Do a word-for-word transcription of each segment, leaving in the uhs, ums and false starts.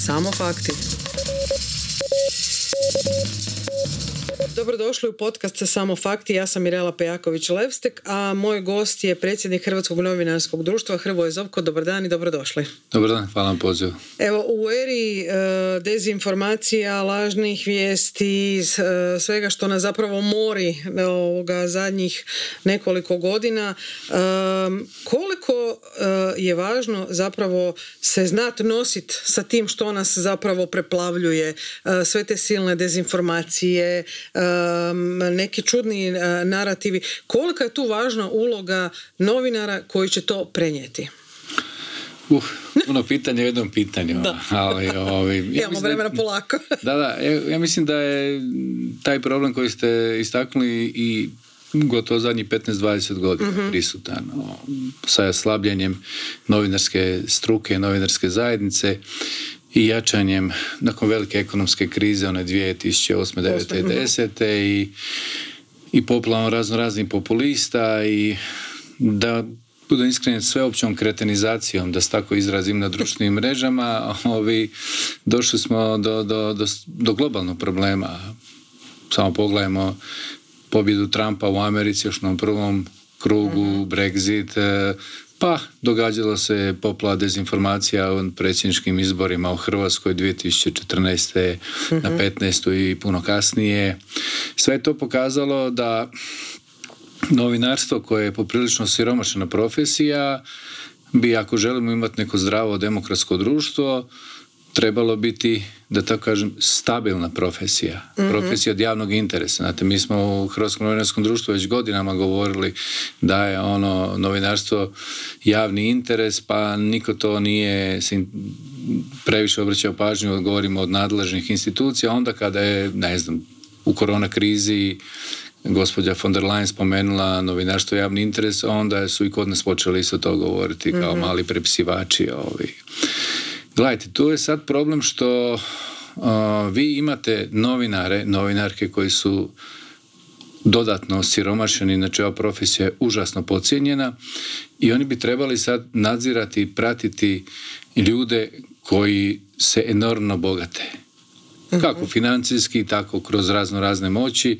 Samo fakti. Dobrodošli u podcast Samo fakti. Ja sam Mirela Pejaković-Levstek, a moj gost je predsjednik Hrvatskog novinarskog društva Hrvoje Zovko. Dobar dan i dobrodošli. Dobar dan, hvala vam pozivu. Evo, u eri e, dezinformacija, lažnih vijesti, e, svega što nas zapravo mori e, ovoga zadnjih nekoliko godina, e, koliko e, je važno zapravo se znati nositi sa tim što nas zapravo preplavljuje, e, sve te silne dezinformacije, e, neki čudni narativi. Kolika je tu važna uloga novinara koji će to prenijeti? Uh, puno pitanja u jednom pitanju. Da. Ali, ovi, ja Imamo vremena da, polako. da, da. Ja, ja mislim da je taj problem koji ste istaknuli i gotovo zadnjih petnaest dvadeset godina uh-huh. prisutan. O, sa slabljenjem novinarske struke, novinarske zajednice i jačanjem nakon velike ekonomske krize, one dvije tisuće osme, devete i desete i, i poplavom razno raznih populista i da budem iskren sveopćom kretenizacijom, da se tako izrazim, na društvenim mrežama, ovi, došli smo do, do, do, do globalnog problema. Samo pogledajmo pobjedu Trumpa u Americi još na prvom krugu, uh-huh. Brexit, pa događalo se poplava dezinformacija o predsjedničkim izborima u Hrvatskoj dvije tisuće četrnaeste. Uh-huh. na petnaestu i puno kasnije. Sve je to pokazalo da novinarstvo, koje je poprilično siromašna profesija, bi, ako želimo imati neko zdravo demokratsko društvo, trebalo biti, da tako kažem, stabilna profesija. Mm-hmm. Profesija od javnog interesa. Znate, mi smo u Hrvatskom novinarskom društvu već godinama govorili da je ono novinarstvo javni interes, pa niko to nije se previše obraćao pažnju, govorimo od nadležnih institucija. Onda kada je, ne znam, u korona krizi gospođa von der Leyen spomenula novinarstvo javni interes, onda su i kod nas počeli isto to govoriti kao mm-hmm. mali prepisivači. Ovi. Gledajte, tu je sad problem što uh, vi imate novinare, novinarke koji su dodatno siromašeni, znači ova profesija je užasno podcijenjena i oni bi trebali sad nadzirati i pratiti ljude koji se enormno bogate. Mm-hmm. Kako financijski, tako kroz razno razne moći.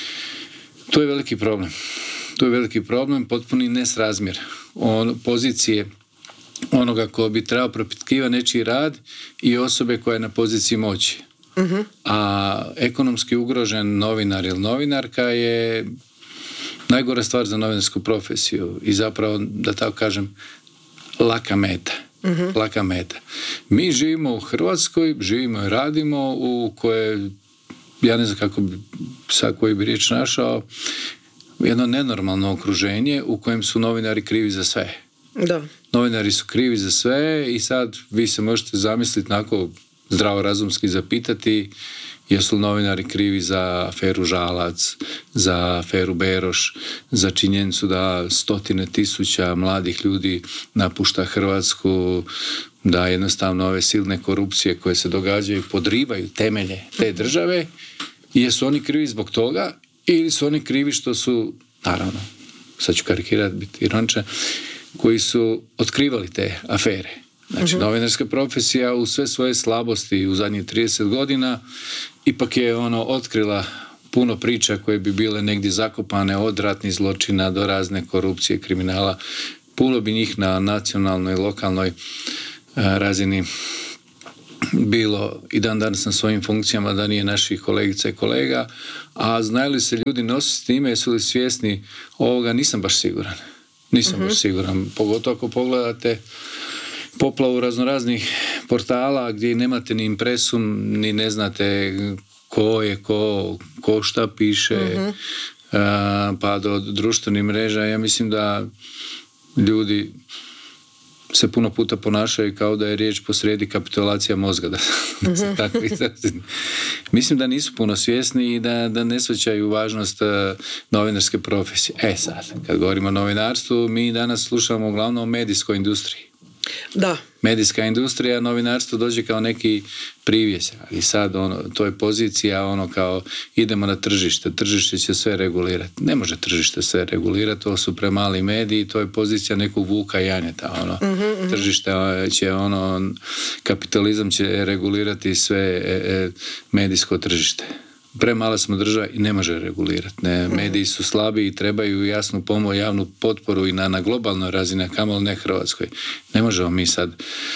To je veliki problem. To je veliki problem, potpuni nesrazmjer on, pozicije onoga ko bi trebao propitkivati nečiji rad i osobe koja je na poziciji moći. Uh-huh. A ekonomski ugrožen novinar ili novinarka je najgora stvar za novinarsku profesiju i zapravo, da tako kažem, laka meta. Uh-huh. Laka meta. Mi živimo u Hrvatskoj, živimo i radimo u kojoj, ja ne znam kako bi sad koji bi riječ našao, jedno nenormalno okruženje u kojem su novinari krivi za sve. Da. Novinari su krivi za sve i sad vi se možete zamisliti onako zdravorazumski zapitati jesu li novinari krivi za aferu Žalac, za aferu Beroš, za činjenicu da stotine tisuća mladih ljudi napušta Hrvatsku, da jednostavno ove silne korupcije koje se događaju podrivaju temelje te države. Jesu oni krivi zbog toga ili su oni krivi što su, naravno, sad ću karikirati, biti ironičan, koji su otkrivali te afere. Znači, uh-huh. novinarska profesija u sve svoje slabosti u zadnjih trideset godina ipak je ono otkrila puno priča koje bi bile negdje zakopane od ratnih zločina do razne korupcije, kriminala. Puno bi njih na nacionalnoj i lokalnoj a, razini bilo i dan danas na svojim funkcijama da nije naših kolegica i kolega, a znaju li se ljudi nositi s time, jesu li svjesni ovoga, nisam baš siguran. Nisam uh-huh. baš siguran. Pogotovo ako pogledate poplavu raznoraznih portala gdje nemate ni impresum, ni ne znate ko je ko, ko šta piše, uh-huh. a, pa do društvenih mreža. Ja mislim da ljudi se puno puta ponašaju kao da je riječ posrijedi kapitulacija mozga, da, da se tako izrazim. Mislim da nisu puno svjesni i da, da ne shvaćaju važnost uh, novinarske profesije. E sad, kad govorimo o novinarstvu, mi danas slušamo uglavnom o medijskoj industriji. Da. medijska industrija, novinarstvo dođe kao neki privjes. I sad ono, to je pozicija ono kao idemo na tržište, tržište će sve regulirati. Ne može tržište sve regulirati, to su premali mediji, to je pozicija nekog Vuka Janjeta. Ono. Uh-huh, uh-huh. Tržište će ono, kapitalizam će regulirati sve e, e, medijsko tržište. Premala smo država i ne može regulirati. Ne, mediji su slabi i trebaju jasnu pomoć, javnu potporu i na, na globalnoj razini, a kamoli ne Hrvatskoj. Ne možemo mi sad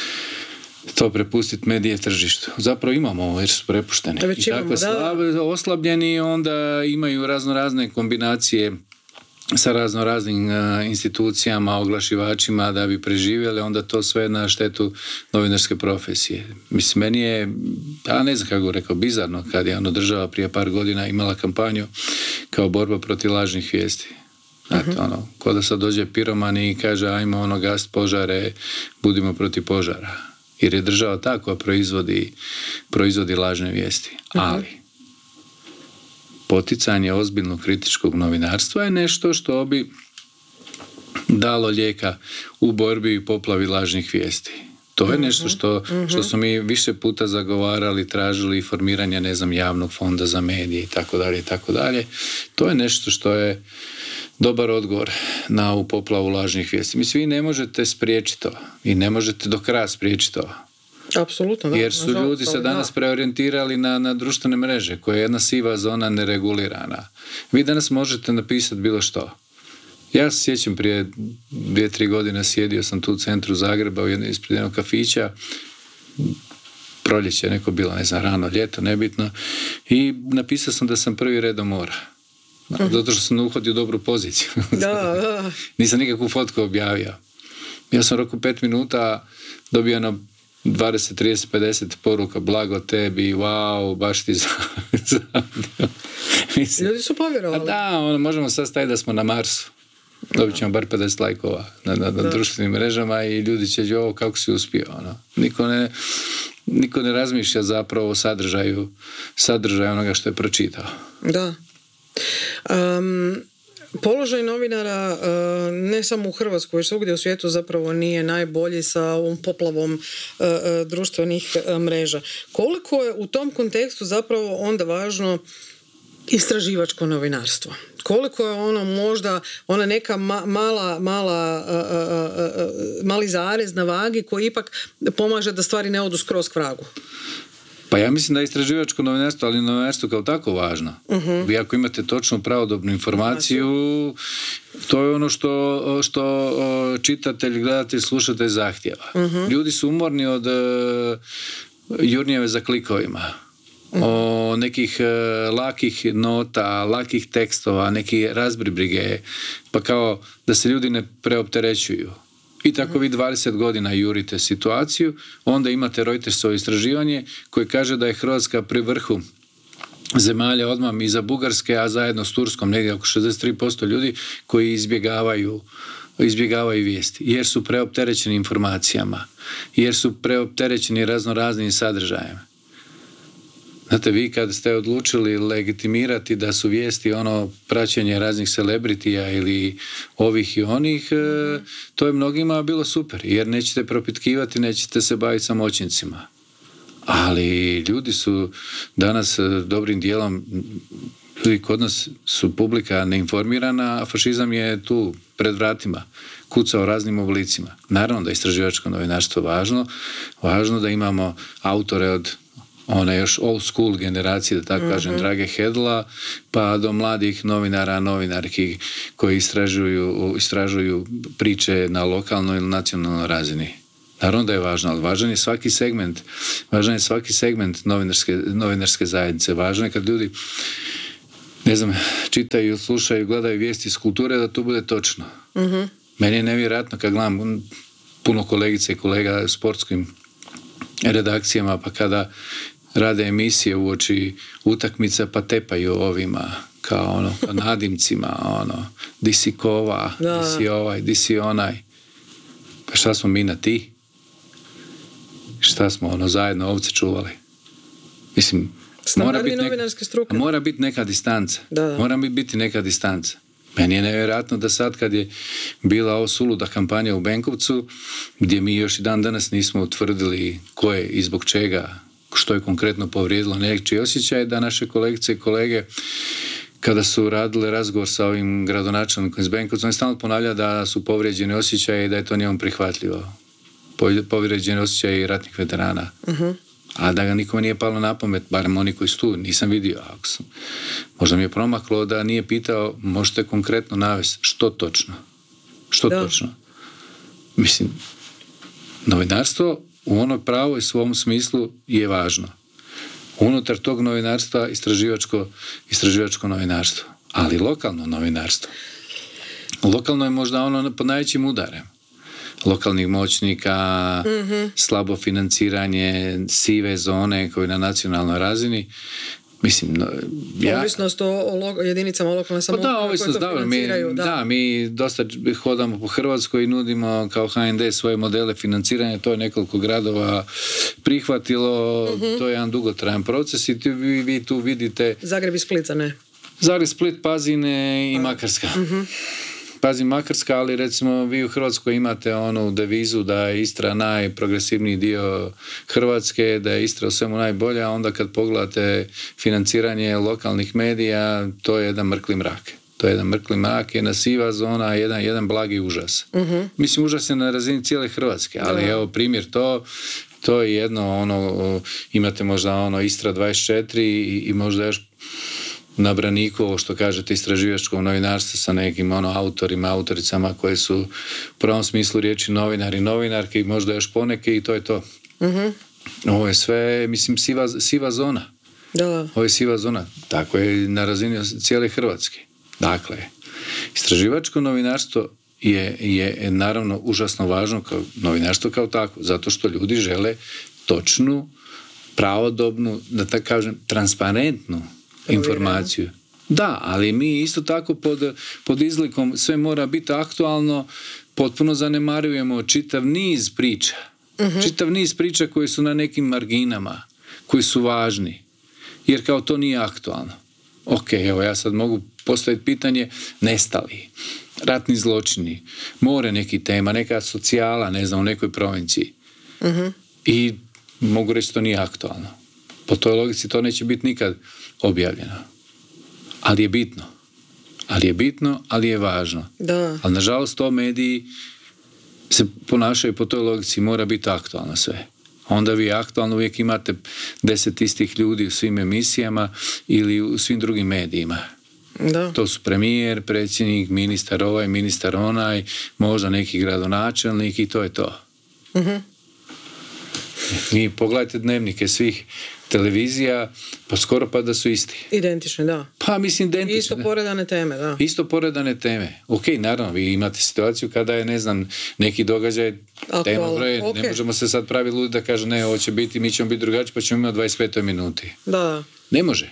to prepustiti medije tržištu. Zapravo imamo ovo jer su prepušteni. I tako slabe, oslabljeni onda imaju razno razne kombinacije sa razno raznim uh, institucijama, oglašivačima da bi preživjeli, onda to sve na štetu novinarske profesije. Mislim, meni je, a ne znam kako rekao, bizarno kad je ono država prije par godina imala kampanju kao borba protiv lažnih vijesti. Znate, uh-huh. ono, ko da sad dođe piroman i kaže ajmo ono gast požare, budimo protiv požara. Jer je država ta koja proizvodi, proizvodi lažne vijesti. Uh-huh. Ali poticanje ozbiljnog kritičkog novinarstva je nešto što bi dalo lijeka u borbi i poplavi lažnih vijesti. To je nešto što, što smo mi više puta zagovarali, tražili formiranje, ne znam, javnog fonda za medije i tako dalje i tako dalje. To je nešto što je dobar odgovor na ovu poplavu lažnih vijesti. Mislim, vi ne možete spriječiti to i ne možete do kraja spriječiti to. Apsolutno, da. Jer su ljudi se danas preorijentirali na, na društvene mreže, koja je jedna siva zona neregulirana. Vi danas možete napisati bilo što. Ja se sjećam prije dvije, tri godine sjedio sam tu u centru Zagreba u jednom ispred jednog kafića, proljeće neko bilo, ne znam, rano, ljeto, nebitno, i napisao sam da sam prvi red do mora. Zato što sam uhodio dobru poziciju. Da, da. Nisam nikakvu fotku objavio. Ja sam roku pet minuta dobio na dvadeset, trideset, pedeset poruka, blago tebi, wow, baš ti zavdio. Ljudi su povjerovali. A da, ono, možemo sad staviti da smo na Marsu. Dobit ćemo bar pedeset lajkova na, na, na društvenim mrežama i ljudi će reći, ovo, kako si uspio. Ono. Niko, ne, niko ne razmišlja zapravo o sadržaju, sadržaju onoga što je pročitao. Da. Um, položaj novinara ne samo u Hrvatskoj, već svugdje u svijetu zapravo nije najbolji sa ovom poplavom društvenih mreža. Koliko je u tom kontekstu zapravo onda važno istraživačko novinarstvo? Koliko je ono možda ona neka ma, mala, mala, a, a, a, mali zarez na vagi koji ipak pomaže da stvari ne odu skroz k vragu? Pa ja mislim da je istraživačko novinarstvo, ali novinarstvo kao tako važno. Uh-huh. Vi ako imate točnu pravodobnu informaciju, to je ono što, što čitatelj, gledatelj, slušatelj zahtjeva. Uh-huh. Ljudi su umorni od uh, jurnjeve za klikovima. O nekih uh, lakih nota, lakih tekstova, neki razbribrige, pa kao da se ljudi ne preopterećuju. I tako vi dvadeset godina jurite situaciju, onda imate Reutersovo istraživanje koje kaže da je Hrvatska pri vrhu zemalja odmah iza Bugarske, a zajedno s Turskom negdje oko šezdeset tri posto ljudi koji izbjegavaju izbjegavaju vijesti, jer su preopterećeni informacijama, jer su preopterećeni razno raznim sadržajem. Znate, vi kad ste odlučili legitimirati da su vijesti ono praćenje raznih celebritija ili ovih i onih, mm-hmm. to je mnogima bilo super, jer nećete propitkivati, nećete se baviti samoćnicima. Ali ljudi su danas dobrim dijelom, ljudi kod nas su publika neinformirana, a fašizam je tu pred vratima, kuca u raznim oblicima. Naravno da je istraživačko novinarstvo važno, važno da imamo autore od one još old school generacije, da tako mm-hmm. kažem, Drage Hedla, pa do mladih novinara, novinarki koji istražuju, istražuju priče na lokalnoj ili nacionalnoj razini. Naravno da je važno, ali važan je svaki segment, važan je svaki segment novinarske, novinarske zajednice. Važno je kad ljudi, ne znam, čitaju, slušaju, gledaju vijesti iz kulture, da to bude točno. Mm-hmm. Meni je nevjerojatno kad gledam puno kolegice i kolega u sportskim redakcijama, pa kada rade emisije uoči utakmica, pa tepaju ovima kao ono, kao nadimcima, ono, di si kova, da. Di si ovaj, di si onaj. Pa šta smo mi na ti? Šta smo ono zajedno ovce čuvali? Mislim, mora biti, neka, mora biti neka distanca. Da, da. Mora biti neka distanca. Meni je nevjerojatno da sad kad je bila ova suluda kampanja u Benkovcu, gdje mi još i dan danas nismo utvrdili ko je i zbog čega, što je konkretno povrijedilo nečiji osjećaj, da naše kolegice i kolege kada su radili razgovor sa ovim gradonačelnikom iz Benkovca, on je stalno ponavlja da su povrijeđeni osjećaje i da je to njemu prihvatljivo. Povrijeđeni osjećaje ratnih veterana. Uh-huh. A da ga nikome nije palo na pamet, barem oni koji su tu, nisam vidio. Ako sam, možda mi je promaklo da nije pitao, možete konkretno navesti što točno. Što da. točno? Mislim, novinarstvo u onoj pravoj svom smislu je važno. Unutar tog novinarstva istraživačko, istraživačko novinarstvo. Ali lokalno novinarstvo. Lokalno je možda ono pod najvećim udarem. Lokalnih moćnika, mm-hmm. slabo financiranje, sive zone koje na nacionalnoj razini. Mislim, ja... Ovisnost o, o lo, jedinicama lokalne samouprave pa da, ovisnost, koje to financiraju. Mi, da. da, mi dosta hodamo po Hrvatskoj i nudimo kao H N D svoje modele financiranja. To je nekoliko gradova prihvatilo. Mm-hmm. To je jedan dugotrajan proces i tu, vi, vi tu vidite... Zagreb i Split, ne? Zagreb, Split, Pazine i Makarska. Mm-hmm. Pazim Makarska, ali recimo vi u Hrvatskoj imate onu devizu da je Istra najprogresivniji dio Hrvatske, da je Istra u svemu najbolja, a onda kad pogledate financiranje lokalnih medija, to je jedan mrkli mrak. To je jedan mrkli mrak, jedna siva zona, jedan, jedan blagi užas. Uh-huh. Mislim, užas je na razini cijele Hrvatske, ali da. Evo primjer to, to je jedno, ono, imate možda ono Istra dvadeset četiri i, i možda još na braniku, ovo što kažete, istraživačkog novinarstva sa nekim ono, autorima, autoricama koje su u pravom smislu riječi novinari, novinarke i možda još poneke i to je to. Uh-huh. Ovo je sve, mislim, siva, siva zona. Da. Ovo je siva zona. Tako je na razini cijele Hrvatske. Dakle, istraživačko novinarstvo je, je naravno užasno važno kao novinarstvo kao tako, zato što ljudi žele točnu, pravodobnu, da tako kažem, transparentnu informaciju. Da, ali mi isto tako pod, pod izlikom sve mora biti aktualno, potpuno zanemarujemo čitav niz priča. Uh-huh. Čitav niz priča koji su na nekim marginama, koji su važni. Jer kao to nije aktualno. Ok, evo ja sad mogu postaviti pitanje nestali, ratni zločini, more neki tema, neka socijala, ne znam, u nekoj provinciji. Uh-huh. I mogu reći to nije aktualno. Po toj logici to neće biti nikad objavljeno. Ali je bitno. Ali je bitno, ali je važno. Da. Ali nažalost to mediji se ponašaju po toj logici, mora biti aktualno sve. Onda vi aktualno uvijek imate deset istih ljudi u svim emisijama ili u svim drugim medijima. Da. To su premijer, predsjednik, ministar ovaj, ministar onaj, možda neki gradonačelnik i to je to. Uh-huh. Mi pogledajte dnevnike svih televizija, pa skoro pa da su isti. Identični, da. Pa mislim identični. Isto poredane teme, da. Isto poredane teme. Ok, naravno, vi imate situaciju kada je, ne znam, neki događaj, tema broje, okay. Ne možemo se sad praviti ludi da kaže ne, ovo će biti, mi ćemo biti drugačiji, pa ćemo imati dvadeset petoj minuti. Da. Ne može.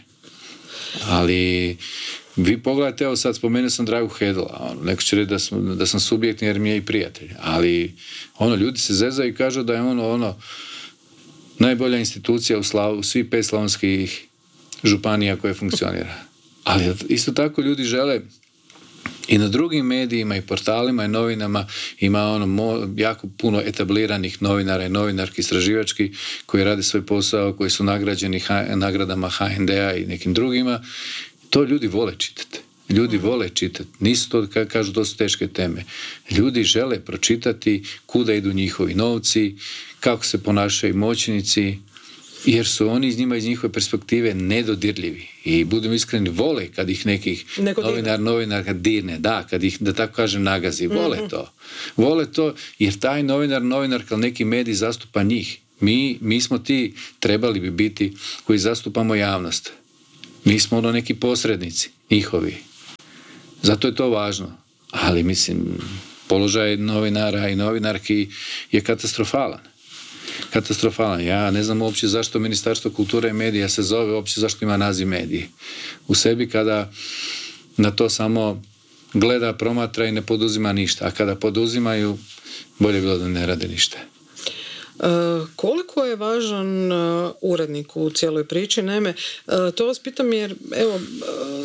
Ali vi pogledajte, evo sad spomenuo sam Dragu Hedla, ono, neko će reći da sam, da sam subjektni jer mi je i prijatelj, ali ono, ljudi se zezaju i kažu da je ono, ono, najbolja institucija u, Slavu, u svih pet slavonskih županija koje funkcionira. Ali isto tako ljudi žele i na drugim medijima i portalima i novinama ima ono mo, jako puno etabliranih novinara i novinarki istraživački koji rade svoj posao, koji su nagrađeni ha, nagradama H N D-a i nekim drugima. To ljudi vole čitati. Ljudi vole čitati. Nisu to, kako kažu, to su teške teme. Ljudi žele pročitati kuda idu njihovi novci, kako se ponašaju moćnici, jer su oni iz njima, iz njihove perspektive nedodirljivi. I budem iskreni, vole kad ih nekih Neko novinar, novinar kad dirne, da, kad ih, da tako kažem, nagazi. Vole mm-hmm. to. Vole to, jer taj novinar, novinar kao neki medij zastupa njih. Mi, mi smo ti, trebali bi biti, koji zastupamo javnost. Mi smo ono neki posrednici njihovi. Zato je to važno. Ali, mislim, položaj novinara i novinarki je katastrofalan. Katastrofalan. Ja ne znam uopće zašto Ministarstvo kulture i medija se zove, uopće zašto ima naziv mediji. U sebi kada na to samo gleda, promatra i ne poduzima ništa. A kada poduzimaju, bolje bilo da ne rade ništa. Uh, koliko je važan uh, urednik u cijeloj priči? Naime, uh, to vas pitam jer evo, uh,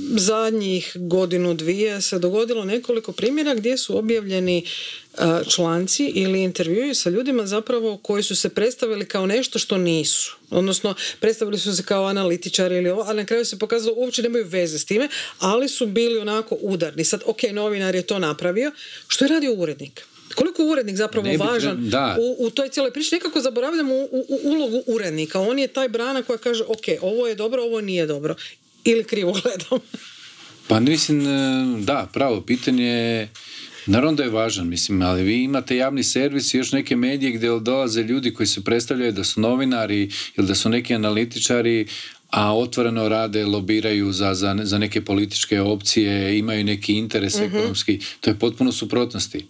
zadnjih godinu, dvije se dogodilo nekoliko primjera gdje su objavljeni članci ili intervjui sa ljudima zapravo koji su se predstavili kao nešto što nisu. Odnosno, predstavili su se kao analitičari ili ovo, ali na kraju se pokazalo uopće nemaju veze s time, ali su bili onako udarni. Sad, ok, novinar je to napravio. Što je radio urednik? Koliko je urednik zapravo bi, važan u, u toj cijeloj priči? Nekako zaboravljamo u, u, u ulogu urednika. On je taj brana koja kaže, ok, ovo je dobro, ovo nije dobro. Ili krivo gledam. Pa mislim, da, pravo pitanje. Naravno da je važan, mislim, ali vi imate javni servis i još neke medije gdje dolaze ljudi koji se predstavljaju da su novinari ili da su neki analitičari, a otvoreno rade, lobiraju za, za, za neke političke opcije, imaju neki interes uh-huh. ekonomski. To je potpuno suprotnosti.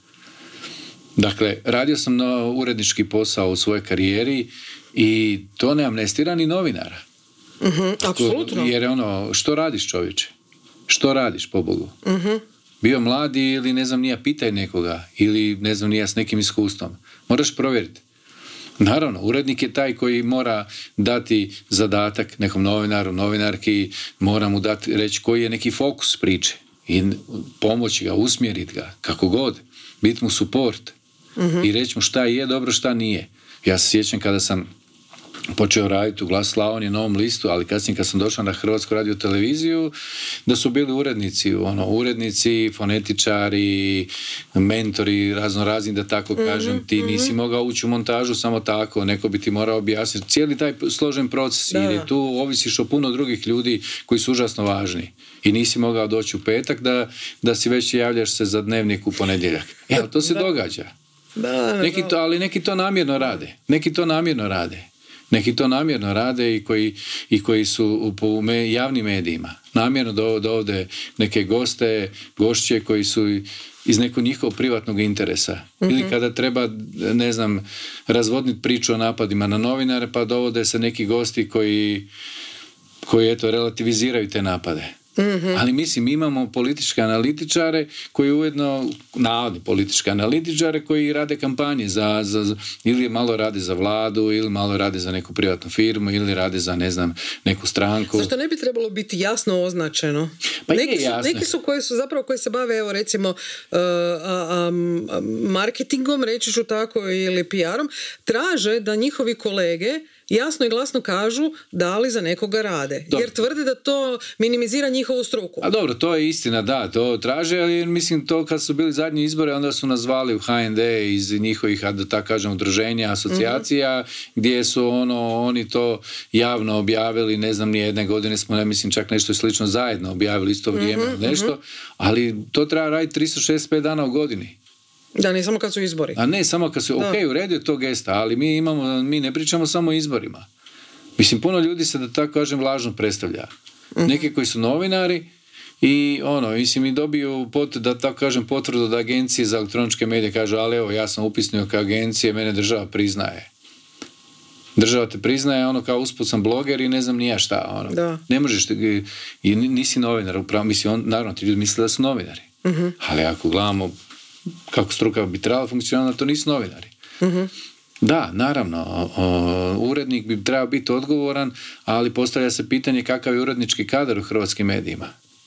Dakle, radio sam na urednički posao u svojoj karijeri i to ne amnestira ni novinara. Uh-huh, apsolutno. Jer ono, što radiš, čovječe? Što radiš, pobogu? Uh-huh. Bio mladi ili ne znam nija, pitaj nekoga ili ne znam nija s nekim iskustvom. Moraš provjeriti. Naravno, urednik je taj koji mora dati zadatak nekom novinaru, novinarki, mora mu dati, reći koji je neki fokus priče i pomoći ga, usmjeriti ga, kako god, biti mu suport uh-huh. i reći mu šta je dobro, šta nije. Ja se sjećam kada sam počeo raditi u Glas Slavonije, Novom listu, ali kasnije kad sam došao na Hrvatsku radioteleviziju, da su bili urednici, ono, urednici, fonetičari, mentori, razno razni, da tako kažem, mm-hmm, ti nisi mm-hmm. mogao ući u montažu samo tako, neko bi ti morao objasniti cijeli taj složen proces, da. Jer je tu ovisiš o puno drugih ljudi koji su užasno važni. I nisi mogao doći u petak da, da si već javljaš se za Dnevnik u ponedjeljak. E, ali to se da. događa. Da, da, neki to, ali neki to namjerno rade. Neki to namjerno rade. Neki to namjerno rade i koji, i koji su po me, javnim medijima. Namjerno dovode neke goste, gošće koji su iz nekog njihovog privatnog interesa. Mm-hmm. Ili kada treba, ne znam, razvodniti priču o napadima na novinare, pa dovode se neki gosti koji, koji eto, relativiziraju te napade. Mm-hmm. Ali mislim, imamo političke analitičare koji ujedno, navodni političke analitičare koji rade kampanje za, za, za, ili malo rade za vladu, ili malo rade za neku privatnu firmu, ili rade za, ne znam, neku stranku. Zašto ne bi trebalo biti jasno označeno? Pa neki, su, neki su koji su zapravo koji se bave, evo recimo uh, a, a, marketingom, reći ću tako, ili P R-om, traže da njihovi kolege jasno i glasno kažu da li za nekoga rade. Dobro. Jer tvrde da to minimizira njihovu struku. A dobro, to je istina, da, to traže, ali mislim to kad su bili zadnji izbori, onda su nas zvali u H N D iz njihovih, da tako kažem, udruženja, asocijacija, mm-hmm. gdje su ono, oni to javno objavili, ne znam, nijedne godine smo, ne mislim, čak nešto slično zajedno objavili isto vrijeme, mm-hmm. nešto, ali to treba raditi tristo šezdeset pet dana u godini. Da, ne samo kad su izbori. A ne samo kad su, ok, u redu je to gesta, ali mi imamo, mi ne pričamo samo o izborima. Mislim, puno ljudi se, da tako kažem, lažno predstavlja. Uh-huh. Neki koji su novinari i ono, mislim, i dobiju, pot, da tako kažem, potvrdu da agencije za elektroničke medije kažu, ali evo, ja sam upisnio kao agencije, mene država priznaje. Država te priznaje, ono, kao usput sam bloger i ne znam ni ja šta, ono. Da. Ne možeš, te, i nisi novinar, upravo, mislim, on, naravno, ti ljudi misle da su novinari. Uh-huh. Ali ako gledamo kako struka bi trebala funkcionalno, to nisu novinari. Uh-huh. Da, naravno, o, o, urednik bi trebao biti odgovoran, ali postavlja se pitanje kakav je urednički kadar u hrvatskim medijima.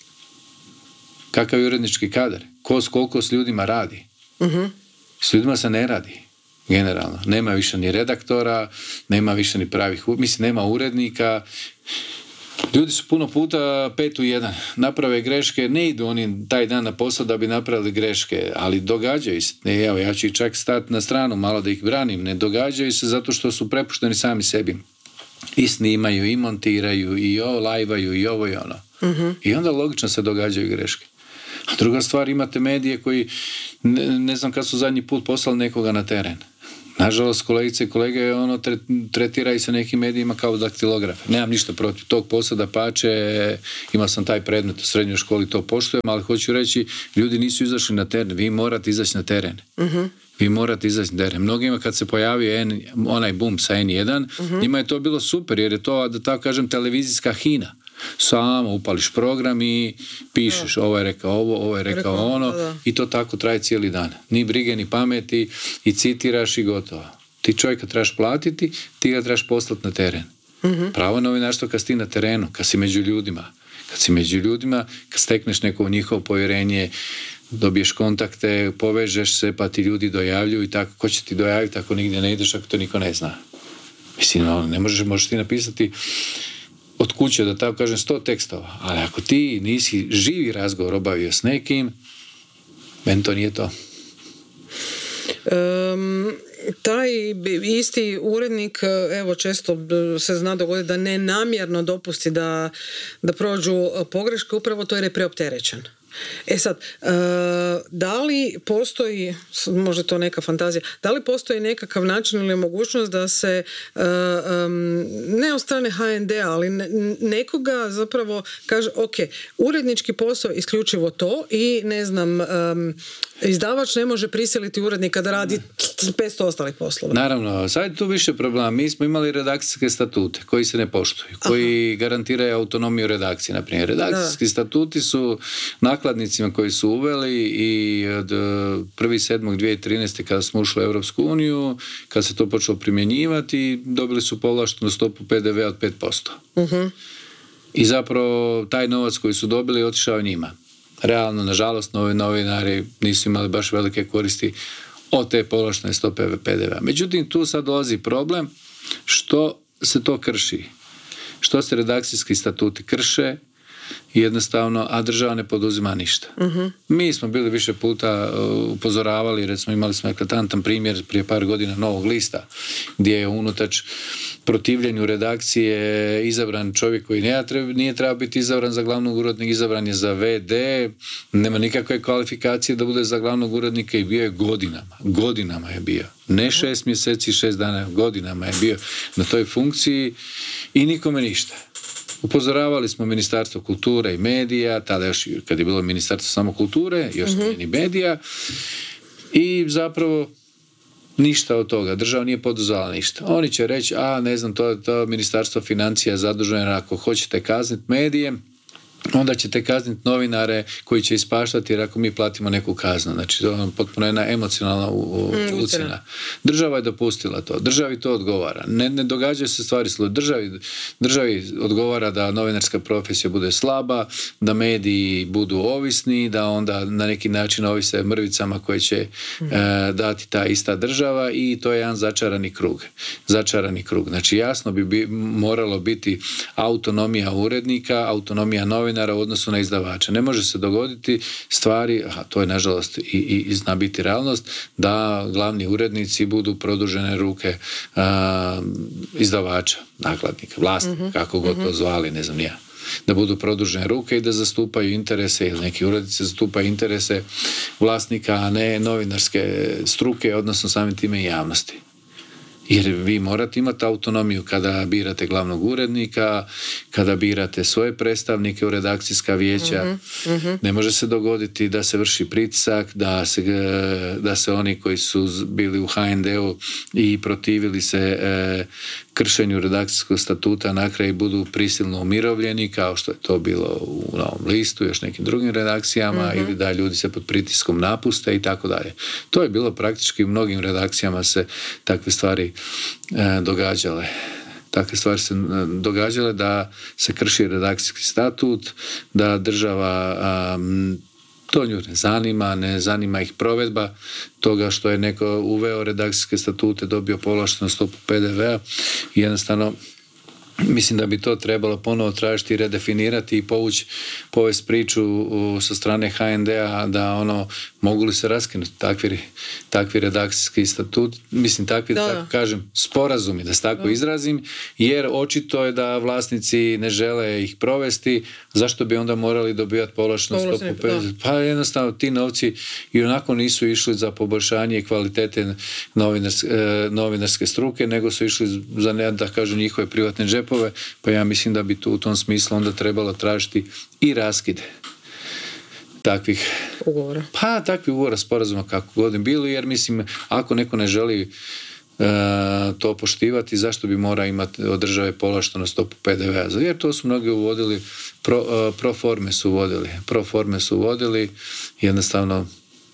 Kakav je urednički kadar? Ko s koliko s ljudima radi? Uh-huh. S ljudima se ne radi, generalno. Nema više ni redaktora, nema više ni pravih, mislim, nema urednika. Ljudi su puno puta pet u jedan. Naprave greške, ne idu oni taj dan na posao da bi napravili greške, ali događaju se. Ne, evo, ja ću i čak stati na stranu malo da ih branim. Ne događaju se zato što su prepušteni sami sebi. I snimaju, i montiraju, i ovo lajvaju, i ovo i ono. Uh-huh. I onda logično se događaju greške. A druga stvar, imate medije koji, ne, ne znam kad su zadnji put poslali nekoga na teren. Nažalost, kolegice i kolege, ono, tretiraju se nekim medijima kao daktilografe. Nemam ništa protiv tog posla, dapače, imao sam taj predmet u srednjoj školi, to poštujem, ali hoću reći, ljudi nisu izašli na teren, vi morate izaći na teren. Uh-huh. Vi morate izaći na teren. Mnogima kad se pojavio N, onaj boom sa en jedan, uh-huh. njima je to bilo super, jer je to, da tako kažem, televizijska hina. Samo upališ program i pišeš, ovo je rekao ovo, ovo je rekao, rekao ono, da. I to tako traje cijeli dan. Ni brige, ni pameti, i citiraš i gotovo. Ti čovjeka trebaš platiti, ti ga trebaš poslati na teren. Uh-huh. Pravo novinarstvo kad si ti na terenu, kad si među ljudima, kad si među ljudima, kad stekneš neko njihovo povjerenje, dobiješ kontakte, povežeš se, pa ti ljudi dojavljuju i tako, ko će ti dojaviti ako nigdje ne ideš, ako to niko ne zna. Mislim, no, ne možeš, možeš ti napisati od kuće, da tako kažem, sto tekstova, ali ako ti nisi živi razgovor obavio s nekim, meni to nije to. Um, taj isti urednik, evo, često se zna dogoditi da nenamjerno dopusti da, da prođu pogreške, upravo to jer je preopterećen. E sad, da li postoji, možda to neka fantazija, da li postoji nekakav način ili mogućnost da se ne od strane ha en de a, ali nekoga zapravo kaže, ok, urednički posao isključivo to i ne znam, izdavač ne može prisiliti urednika da radi petsto ostalih poslova. Naravno, sad je tu više problema. Mi smo imali redakcijske statute koji se ne poštuju, koji Aha. garantiraju autonomiju redakcije. Naprimjer, redakcijski da. statuti su nakladnicima koji su uveli i od prvog sedmog dvije tisuće trinaeste kada smo ušli u Europsku uniju, kad se to počelo primjenjivati, dobili su povlaštenu stopu pe de ve od pet posto. Uh-huh. I zapravo taj novac koji su dobili je otišao njima. Realno, nažalost, novi novinari nisu imali baš velike koristi od te povlaštene stope pe de ve. Međutim, tu sad dolazi problem što se to krši. Što se redakcijski statuti krše, jednostavno, a država ne poduzima ništa. Uh-huh. Mi smo bili više puta upozoravali, recimo imali smo eklatantan primjer prije par godina Novog lista, gdje je unutač protivljenju redakcije izabran čovjek koji nije, treba, nije trebao biti izabran za glavnog urednika, izabran je za ve de, nema nikakve kvalifikacije da bude za glavnog urednika i bio je godinama. Godinama je bio. Ne šest mjeseci, šest dana, godinama je bio na toj funkciji i nikome ništa. Upozoravali smo Ministarstvo kulture i medija, tada još kad je bilo Ministarstvo samo kulture, još uh-huh. nije ni medija, i zapravo ništa od toga. Država nije poduzela ništa. Oni će reći, a ne znam, to je to Ministarstvo financija zaduženo, ako hoćete kazniti medije, onda ćete kazniti novinare koji će ispaštati jer ako mi platimo neku kaznu. Znači, to je potpuno jedna emocionalna ucjena. Država je dopustila to. Državi to odgovara. Ne, ne događaju se stvari slu. Državi, državi odgovara da novinarska profesija bude slaba, da mediji budu ovisni, da onda na neki način ovise mrvicama koje će mm. e, dati ta ista država i to je jedan začarani krug. Začarani krug. Znači, jasno bi, bi moralo biti autonomija urednika, autonomija novinara u odnosu na izdavača. Ne može se dogoditi stvari, a to je nažalost i, i, i zna biti realnost, da glavni urednici budu produžene ruke a, izdavača, nakladnika, vlasnika, uh-huh. kako god to zvali, ne znam ja. Da budu produžene ruke i da zastupaju interese, ili neki urednici zastupaju interese vlasnika, a ne novinarske struke, odnosno samim time i javnosti. Jer vi morate imati autonomiju kada birate glavnog urednika, kada birate svoje predstavnike u redakcijska vijeća. Uh-huh, uh-huh. Ne može se dogoditi da se vrši pritisak, da se, da se oni koji su bili u ha en de u i protivili se e, kršenju redakcijskog statuta na kraju budu prisilno umirovljeni, kao što je to bilo u Novom listu, još nekim drugim redakcijama, uh-huh. ili da ljudi se pod pritiskom napuste i tako dalje. To je bilo praktički u mnogim redakcijama se takve stvari e, događale. Takve stvari se događale da se krši redakcijski statut, da država a, to nju ne zanima, ne zanima ih provedba toga što je neko uveo redakcijske statute, dobio povlaštenu stopu pe de ve a i jednostavno mislim da bi to trebalo ponovo tražiti i redefinirati i povući, povesti priču u, sa strane ha en de a da ono, mogu li se raskinuti takvi, takvi redakcijski statut, mislim takvi, da, da tako kažem, sporazumi, da se tako da. izrazim, jer očito je da vlasnici ne žele ih provesti, zašto bi onda morali dobivati povlaštenu stopu pe de ve a? Pa jednostavno ti novci i onako nisu išli za poboljšanje kvalitete novinarske, novinarske struke, nego su išli za, ne da kažem, njihove privatne džepove, pa ja mislim da bi tu u tom smislu onda trebalo tražiti i raskide takvih ugovora. Pa takvih ugovora, sporazuma kako god bilo, jer mislim ako neko ne želi e, to poštivati, zašto bi mora imati od države povlaštenu stopu pe de ve a? Jer to su mnogi uvodili, pro, pro forme su uvodili, pro forme su uvodili, jednostavno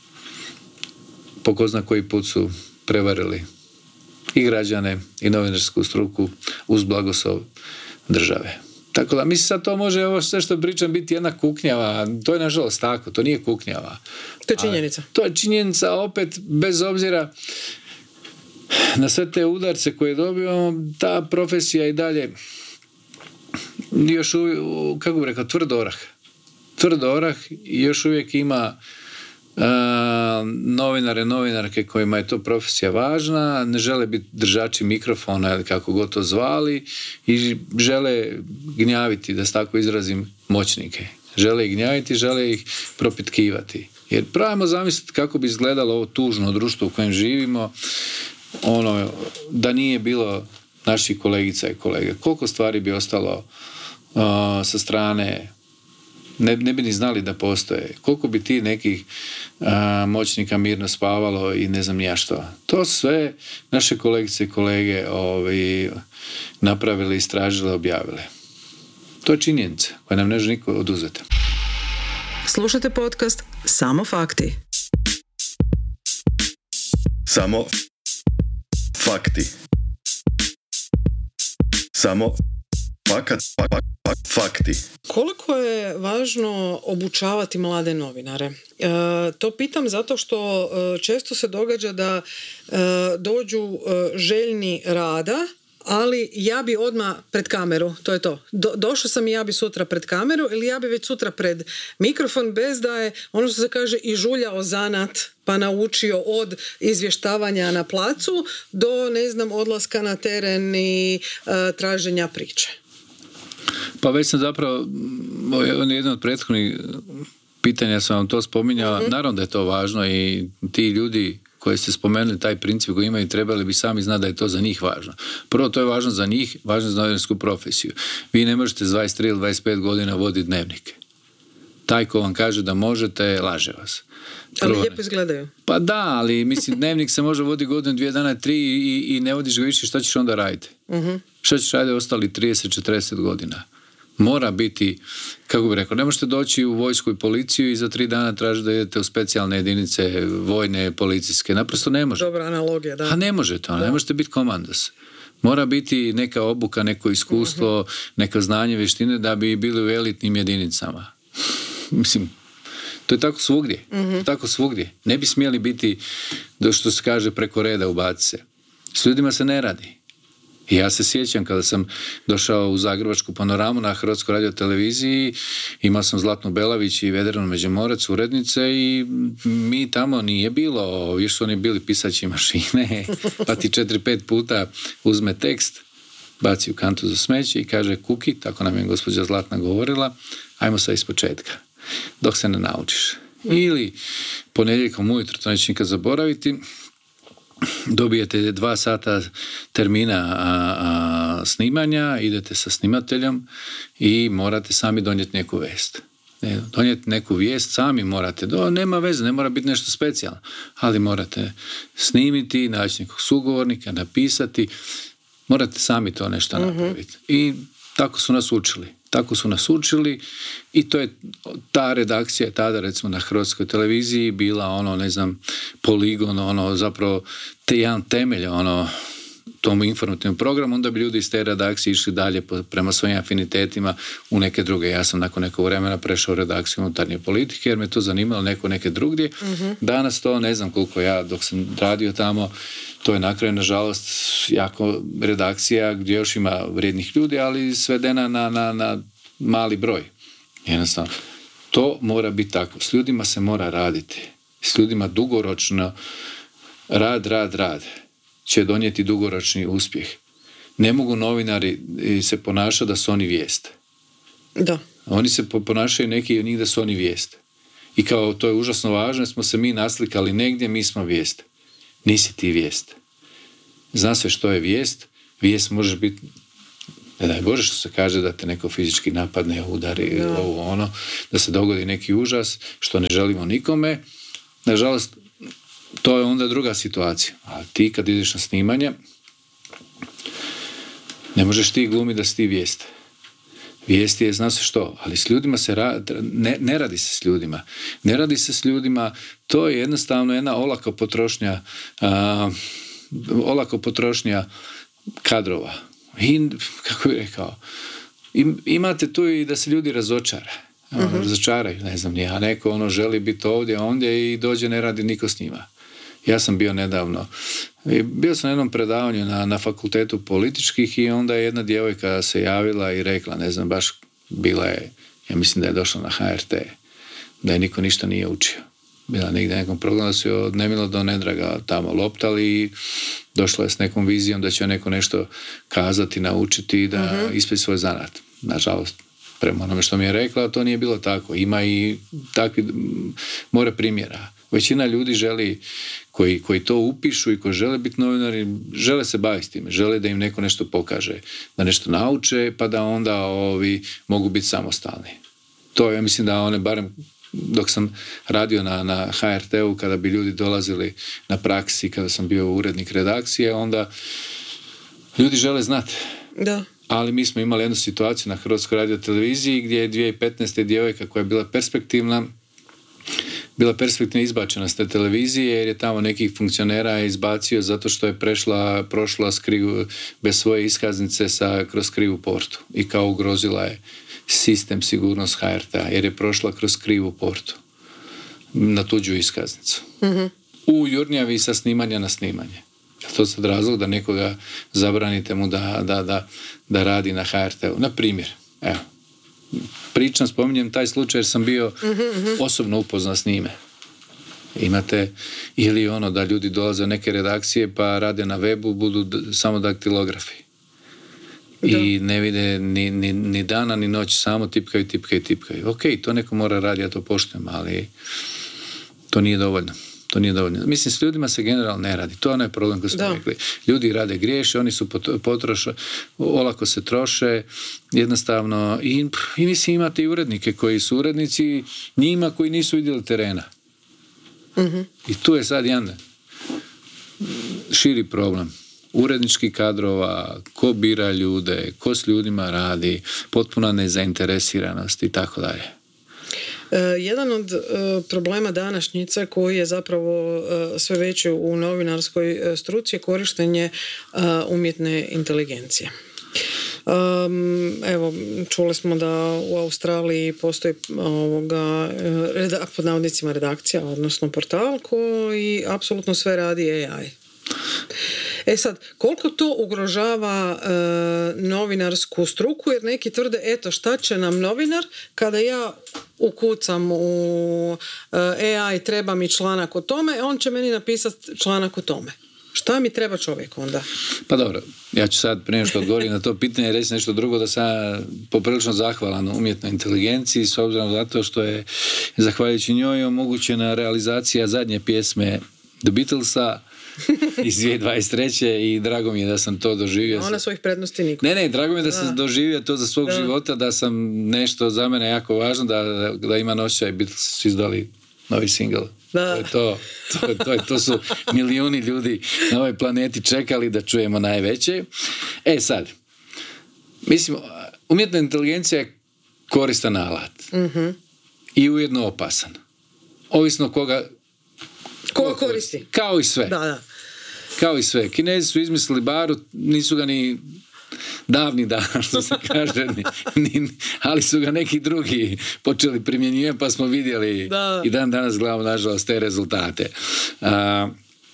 po ko zna koji put su prevarili i građane i novinarsku struku uz blagoslov države. Tako da, mislim sad to može, ovo sve što pričam, biti jedna kuknjava, to je nažalost tako, to nije kuknjava. To je činjenica. A, to je činjenica, opet, bez obzira na sve te udarce koje dobivamo, ta profesija i dalje još uvijek, kako bih rekao, tvrd orah. Tvrd orah i još uvijek ima uh, novinare, novinarke kojima je to profesija važna, ne žele biti držači mikrofona ili kako god to zvali i žele gnjaviti, da se tako izrazim, moćnike. Žele ih gnjaviti, žele ih propitkivati. Jer pravimo zamisliti kako bi izgledalo ovo tužno društvo u kojem živimo, ono, da nije bilo naših kolegica i kolega. Koliko stvari bi ostalo uh, sa strane, ne, ne bi ni znali da postoje. Koliko bi ti nekih uh, moćnika mirno spavalo i ne znam ni ja što. To sve naše kolegice i kolege ovi, napravili, istražili, objavili. To je činjenica koja nam ne može niko oduzeti. Slušajte podcast Samo fakti. Samo fakti. Samo fakat, fak, fak, fakti. Koliko je važno obučavati mlade novinare? E, to pitam zato što e, često se događa da e, dođu e, željni rada, ali ja bi odmah pred kameru, to je to. Do, došao sam i ja bi sutra pred kameru ili ja bi već sutra pred mikrofon, bez da je, ono što se kaže, i žuljao zanat pa naučio od izvještavanja na placu do, ne znam, odlaska na teren i uh, traženja priče. Pa već sam zapravo, on je jedan od prethodnih pitanja, sam vam to spominjao, mm-hmm. Naravno da je to važno i ti ljudi koji ste spomenuli, taj princip koji imaju, trebali bi sami znati da je to za njih važno. Prvo, to je važno za njih, važno za novinarsku profesiju. Vi ne možete s dvadeset tri ili dvadeset pet godina voditi dnevnike. Taj ko vam kaže da možete, laže vas. Prvo, ali lijepo izgledaju. Pa da, ali mislim, dnevnik se može voditi godinu, dvije dana, tri i, i ne vodiš ga više, šta ćeš onda raditi? Uh-huh. Šta ćeš raditi ostali trideset četrdeset godina? Mora biti, kako bih rekao, ne možete doći u vojsku i policiju i za tri dana tražiti da idete u specijalne jedinice vojne, policijske. Naprosto ne može. Dobra analogija, da. A ne može to, ne možete biti komandos. Mora biti neka obuka, neko iskustvo, uh-huh. neko znanje, vještine da bi bili u elitnim jedinicama. Mislim, to je tako svugdje. Uh-huh. Tako svugdje. Ne bi smjeli biti, do što se kaže, preko reda ubaciti se. S ljudima se ne radi. I ja se sjećam kada sam došao u Zagrebačku panoramu na Hrvatskoj radioteleviziji, imao sam Zlatnu Belavić i Vedranu Međumorac, urednice, i mi tamo nije bilo, više su oni bili pisaći mašine, pa ti četiri, pet puta uzme tekst, baci u kantu za smeće i kaže kuki, tako nam je gospođa Zlatna govorila, ajmo sad ispočetka, dok se ne naučiš. Ili ponedjeljkom ujutro, to neće nikad zaboraviti, dobijete dva sata termina a, a, snimanja, idete sa snimateljom i morate sami donijeti neku vijest. Ne, donijeti neku vijest sami morate. Do, nema veze, ne mora biti nešto specijalno, ali morate snimiti, naći nekog sugovornika, napisati, morate sami to nešto uh-huh. napraviti. I tako su nas učili. Tako su nas učili i to je ta redakcija tada, recimo na Hrvatskoj televiziji, bila ono, ne znam, poligon, ono, zapravo te jedan temelj, ono, tom informativnom programu, onda bi ljudi iz te redakcije išli dalje prema svojim afinitetima u neke druge. Ja sam nakon nekog vremena prešao u redakciju unutarnje politike jer me to zanimalo neko neke drugdje. Uh-huh. Danas to ne znam koliko ja, dok sam radio tamo, to je na kraju, nažalost, jako redakcija gdje još ima vrijednih ljudi, ali svedena na, na, na mali broj. Jednostavno. To mora biti tako. S ljudima se mora raditi. S ljudima dugoročno rad, rad, rad će donijeti dugoročni uspjeh. Ne mogu novinari se ponašati da su oni vijest. Da. Oni se ponašaju neki od njih da su oni vijest. I kao to je užasno važno, smo se mi naslikali negdje, mi smo vijest. Nisi ti vijest. Zna se što je vijest. Vijest može biti, ne daj Bože što se kaže, da te neko fizički napadne, udari, no. ovo ono, da se dogodi neki užas, što ne želimo nikome. Nažalost, to je onda druga situacija. A ti kad ideš na snimanje, ne možeš ti glumiti da si ti vijest. Vijest je, zna se što, ali s ljudima se radi, ne, ne radi se s ljudima. Ne radi se s ljudima, to je jednostavno jedna olaka potrošnja, uh, olako potrošnja kadrova. I, kako bih rekao, imate tu i da se ljudi razočara. Ono, uh-huh. razočaraju, ne znam, ja neko ono želi biti ovdje, ondje i dođe, ne radi niko s njima. Ja sam bio nedavno, bio sam na jednom predavanju na, na fakultetu političkih i onda je jedna djevojka se javila i rekla, ne znam, baš bila je, ja mislim da je došla na ha er te, da je niko ništa nije učio. Bila negdje na nekom programu, da su je od nemilo do nedraga tamo loptali i došla je s nekom vizijom da će neko nešto kazati, naučiti i da uh-huh. ispred svoj zanat. Nažalost, prema onome što mi je rekla, to nije bilo tako. Ima i takvi more primjera. Većina ljudi želi, koji, koji to upišu i koji žele biti novinari, žele se baviti time, žele da im neko nešto pokaže, da nešto nauče, pa da onda ovi mogu biti samostalni. To ja mislim da one, barem dok sam radio na, na ha er te-u, kada bi ljudi dolazili na praksi, kada sam bio urednik redakcije, onda ljudi žele znati. Da. Ali mi smo imali jednu situaciju na Hrvatskoj radioteleviziji gdje je dvije tisuće petnaeste. djevojka koja je bila perspektivna bila perspektivno izbačena s te televizije jer je tamo nekih funkcionera izbacio zato što je prešla, prošla skrivu, bez svoje iskaznice sa, kroz krivu portu i kao ugrozila je sistem sigurnost ha er te-a jer je prošla kroz krivu portu na tuđu iskaznicu. Mm-hmm. U Jurnjavi sa snimanja na snimanje. To je sad razlog da nekoga zabranite mu da, da, da, da radi na ha er te-u. Na primjer, evo, pričam, spominjem taj slučaj jer sam bio mm-hmm. osobno upoznan s njime. Imate, ili ono da ljudi dolaze u neke redakcije pa rade na webu, budu d- samo daktilografi. Da. I ne vide ni, ni, ni dana ni noć, samo tipkaju, tipkaju, tipkaju. Ok, to neko mora raditi, ja to poštujem, ali to nije dovoljno. To nije dovoljno. Mislim, s ljudima se generalno ne radi. To je onaj problem koji smo da. rekli. Ljudi rade griješe, oni su potroše, olako se troše, jednostavno, i, i mislim imate i urednike koji su urednici njima koji nisu vidjeli terena. Mm-hmm. I tu je sad jedan širi problem. Urednički kadrova, ko bira ljude, ko s ljudima radi, potpuna nezainteresiranost i tako dalje. Jedan od problema današnjice koji je zapravo sve veći u novinarskoj struci je korištenje umjetne inteligencije. Um, evo, čuli smo da u Australiji postoji ovoga, reda, pod navodnicima redakcija, odnosno portal koji apsolutno sve radi a i. E sad, koliko to ugrožava e, novinarsku struku, jer neki tvrde, eto, šta će nam novinar kada ja ukucam u e, a i, treba mi članak o tome, on će meni napisati članak o tome. Šta mi treba čovjek onda? Pa dobro, ja ću sad prije što odgovorim na to pitanje reći nešto drugo, da sam poprilično zahvalan umjetnoj inteligenciji s obzirom zato što je zahvaljujući njoj omogućena realizacija zadnje pjesme The Beatlesa iz dvije tisuće dvadeset treće i drago mi je da sam to doživio. Ona svojih prednosti niko. Ne, ne, drago mi je da, da. sam doživio to za svog da. života, da sam nešto za mene jako važno, da, da, da imam osjećaj, Beatles su izdali novi single. Da. To, je to, to, je to, je, to su milijuni ljudi na ovoj planeti čekali da čujemo najveće. E sad, mislim, umjetna inteligencija je koristan alat. Mm-hmm. I ujedno opasan. Ovisno koga Ko koristi? Kao i sve. Da, da. Kao i sve. Kinezi su izmislili baru, nisu ga ni davni dan, što se kaže, ni, ni, ali su ga neki drugi počeli primjenjivati, pa smo vidjeli da. i dan danas gledamo, nažalost, te rezultate. A,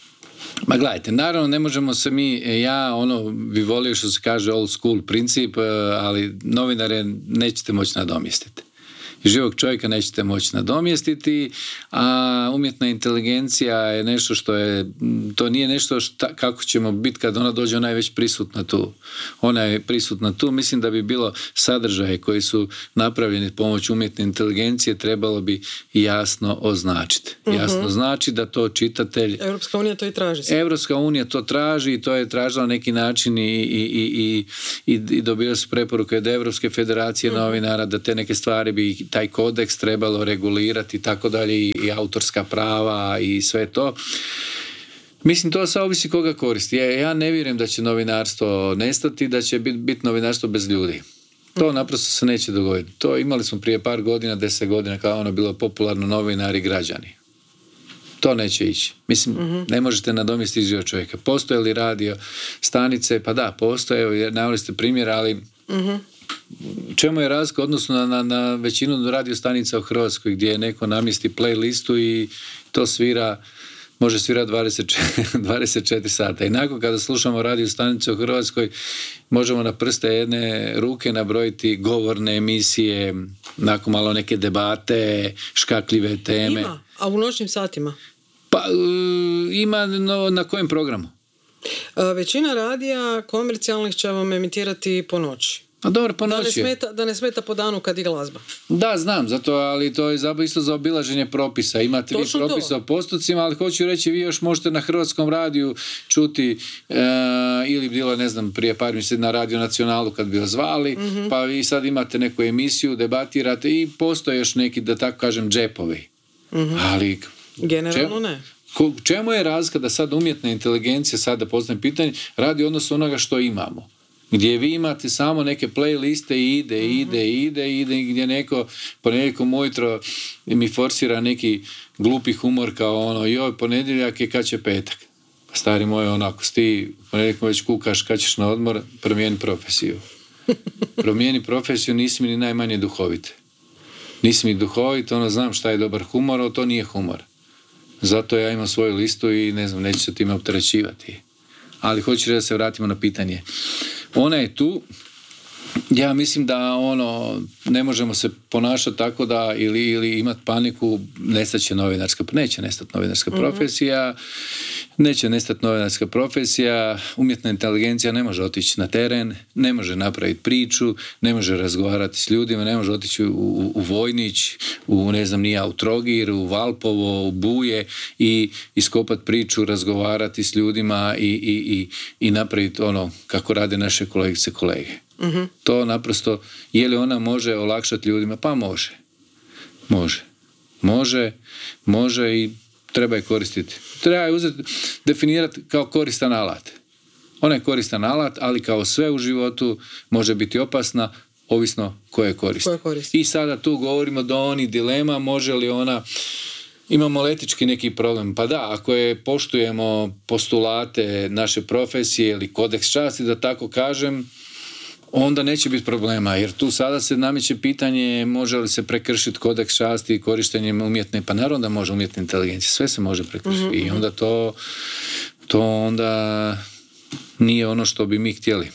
ma gledajte, naravno ne možemo se mi, ja ono bi volio što se kaže old school princip, ali novinare nećete moći nadomjestiti. Živog čovjeka nećete moći nadomjestiti, a umjetna inteligencija je nešto što je, to nije nešto šta, kako ćemo biti kad ona dođe, ona je već prisutna tu. Ona je prisutna tu, mislim da bi bilo sadržaje koji su napravljeni pomoću umjetne inteligencije trebalo bi jasno označiti. Uh-huh. Jasno znači da to čitatelj... Europska unija to i traži. Europska unija to traži i to je tražila na neki način i, i, i, i, i dobila su preporuke od Europske federacije uh-huh. novinara da te neke stvari bi taj kodeks trebalo regulirati i tako dalje i, i autorska prava i sve to. Mislim, to sad ovisi koga koristi. Ja, ja ne vjerujem da će novinarstvo nestati, da će biti bit novinarstvo bez ljudi. To naprosto se neće dogoditi. To imali smo prije par godina, deset godina, kao ono bilo popularno novinari i građani. To neće ići. Mislim, uh-huh. ne možete nadomjestiti život čovjeka. Postoje li radio stanice? Pa da, postoje. Evo, naveli ste primjer, ali uh-huh. čemu je razlika odnosno na, na, na većinu radio stanica u Hrvatskoj gdje neko namjesti playlistu i to svira, može svirati dvadeset četiri sata. Inako kada slušamo radio stanice u Hrvatskoj možemo na prste jedne ruke nabrojiti govorne emisije, nakon malo neke debate, škakljive teme. Ima, a u noćnim satima? Pa ima, no, na kojem programu? Većina radija komercijalnih će vam emitirati po noći. A dobro, po da, noći. Ne smeta, da ne smeta po danu kad je glazba. Da, znam, zato, ali to je isto za obilaženje propisa. Imate Točno vi propisa to. o postocima, ali hoću reći, vi još možete na Hrvatskom radiju čuti e, ili bilo, ne znam, prije par mjeseci na Radio Nacionalu kad bi vas zvali, mm-hmm. pa vi sad imate neku emisiju, debatirate i postoje još neki, da tako kažem, džepovi. Mm-hmm. Ali... Generalno čem, ne. Ko, čemu je razlika da sad umjetna inteligencija, sad da postavim pitanje, radi odnos onoga što imamo? Gdje vi imate samo neke playliste i ide, mm-hmm. ide, ide, ide, gdje neko ponedjeljkom ujutro mi forsira neki glupi humor kao ono, joj, ponedjeljak je kad će petak. Pa stari moj, onako, ti ponedjeljkom već kukaš kad ćeš na odmor, promijeni profesiju. Promijeni profesiju, nisi mi ni najmanje duhovit. Nisi mi duhovit, ono, znam šta je dobar humor, ali to nije humor. Zato ja imam svoju listu i ne znam, neću se time opterećivati. Ali hoću da se vratimo na pitanje. Ona je tu, ja mislim da ono, ne možemo se ponašati tako da ili, ili imati paniku, nestaće novinarska, neće nestati novinarska mm-hmm. profesija, neće nestati novinarska profesija, umjetna inteligencija ne može otići na teren, ne može napraviti priču, ne može razgovarati s ljudima, ne može otići u, u, u Vojnić, u ne znam nija, u Trogir, u Valpovo, u Buje i iskopati priču, razgovarati s ljudima i, i, i, i napraviti ono kako rade naše kolegice kolege. Mm-hmm. To naprosto, je li ona može olakšati ljudima? Pa može. Može. Može, može i treba je koristiti. Treba je uzeti, definirati kao koristan alat. Ona je koristan alat, ali kao sve u životu može biti opasna, ovisno koje koristi. Koje koristi. I sada tu govorimo do onih dilema, može li ona, imamo li etički neki problem? Pa da, ako je poštujemo postulate naše profesije ili kodeks časti, da tako kažem, onda neće biti problema, jer tu sada se nameće pitanje može li se prekršiti kodeks časti korištenjem umjetne, pa naravno da može umjetna inteligencija, sve se može prekršiti mm-hmm. i onda to, to onda nije ono što bi mi htjeli.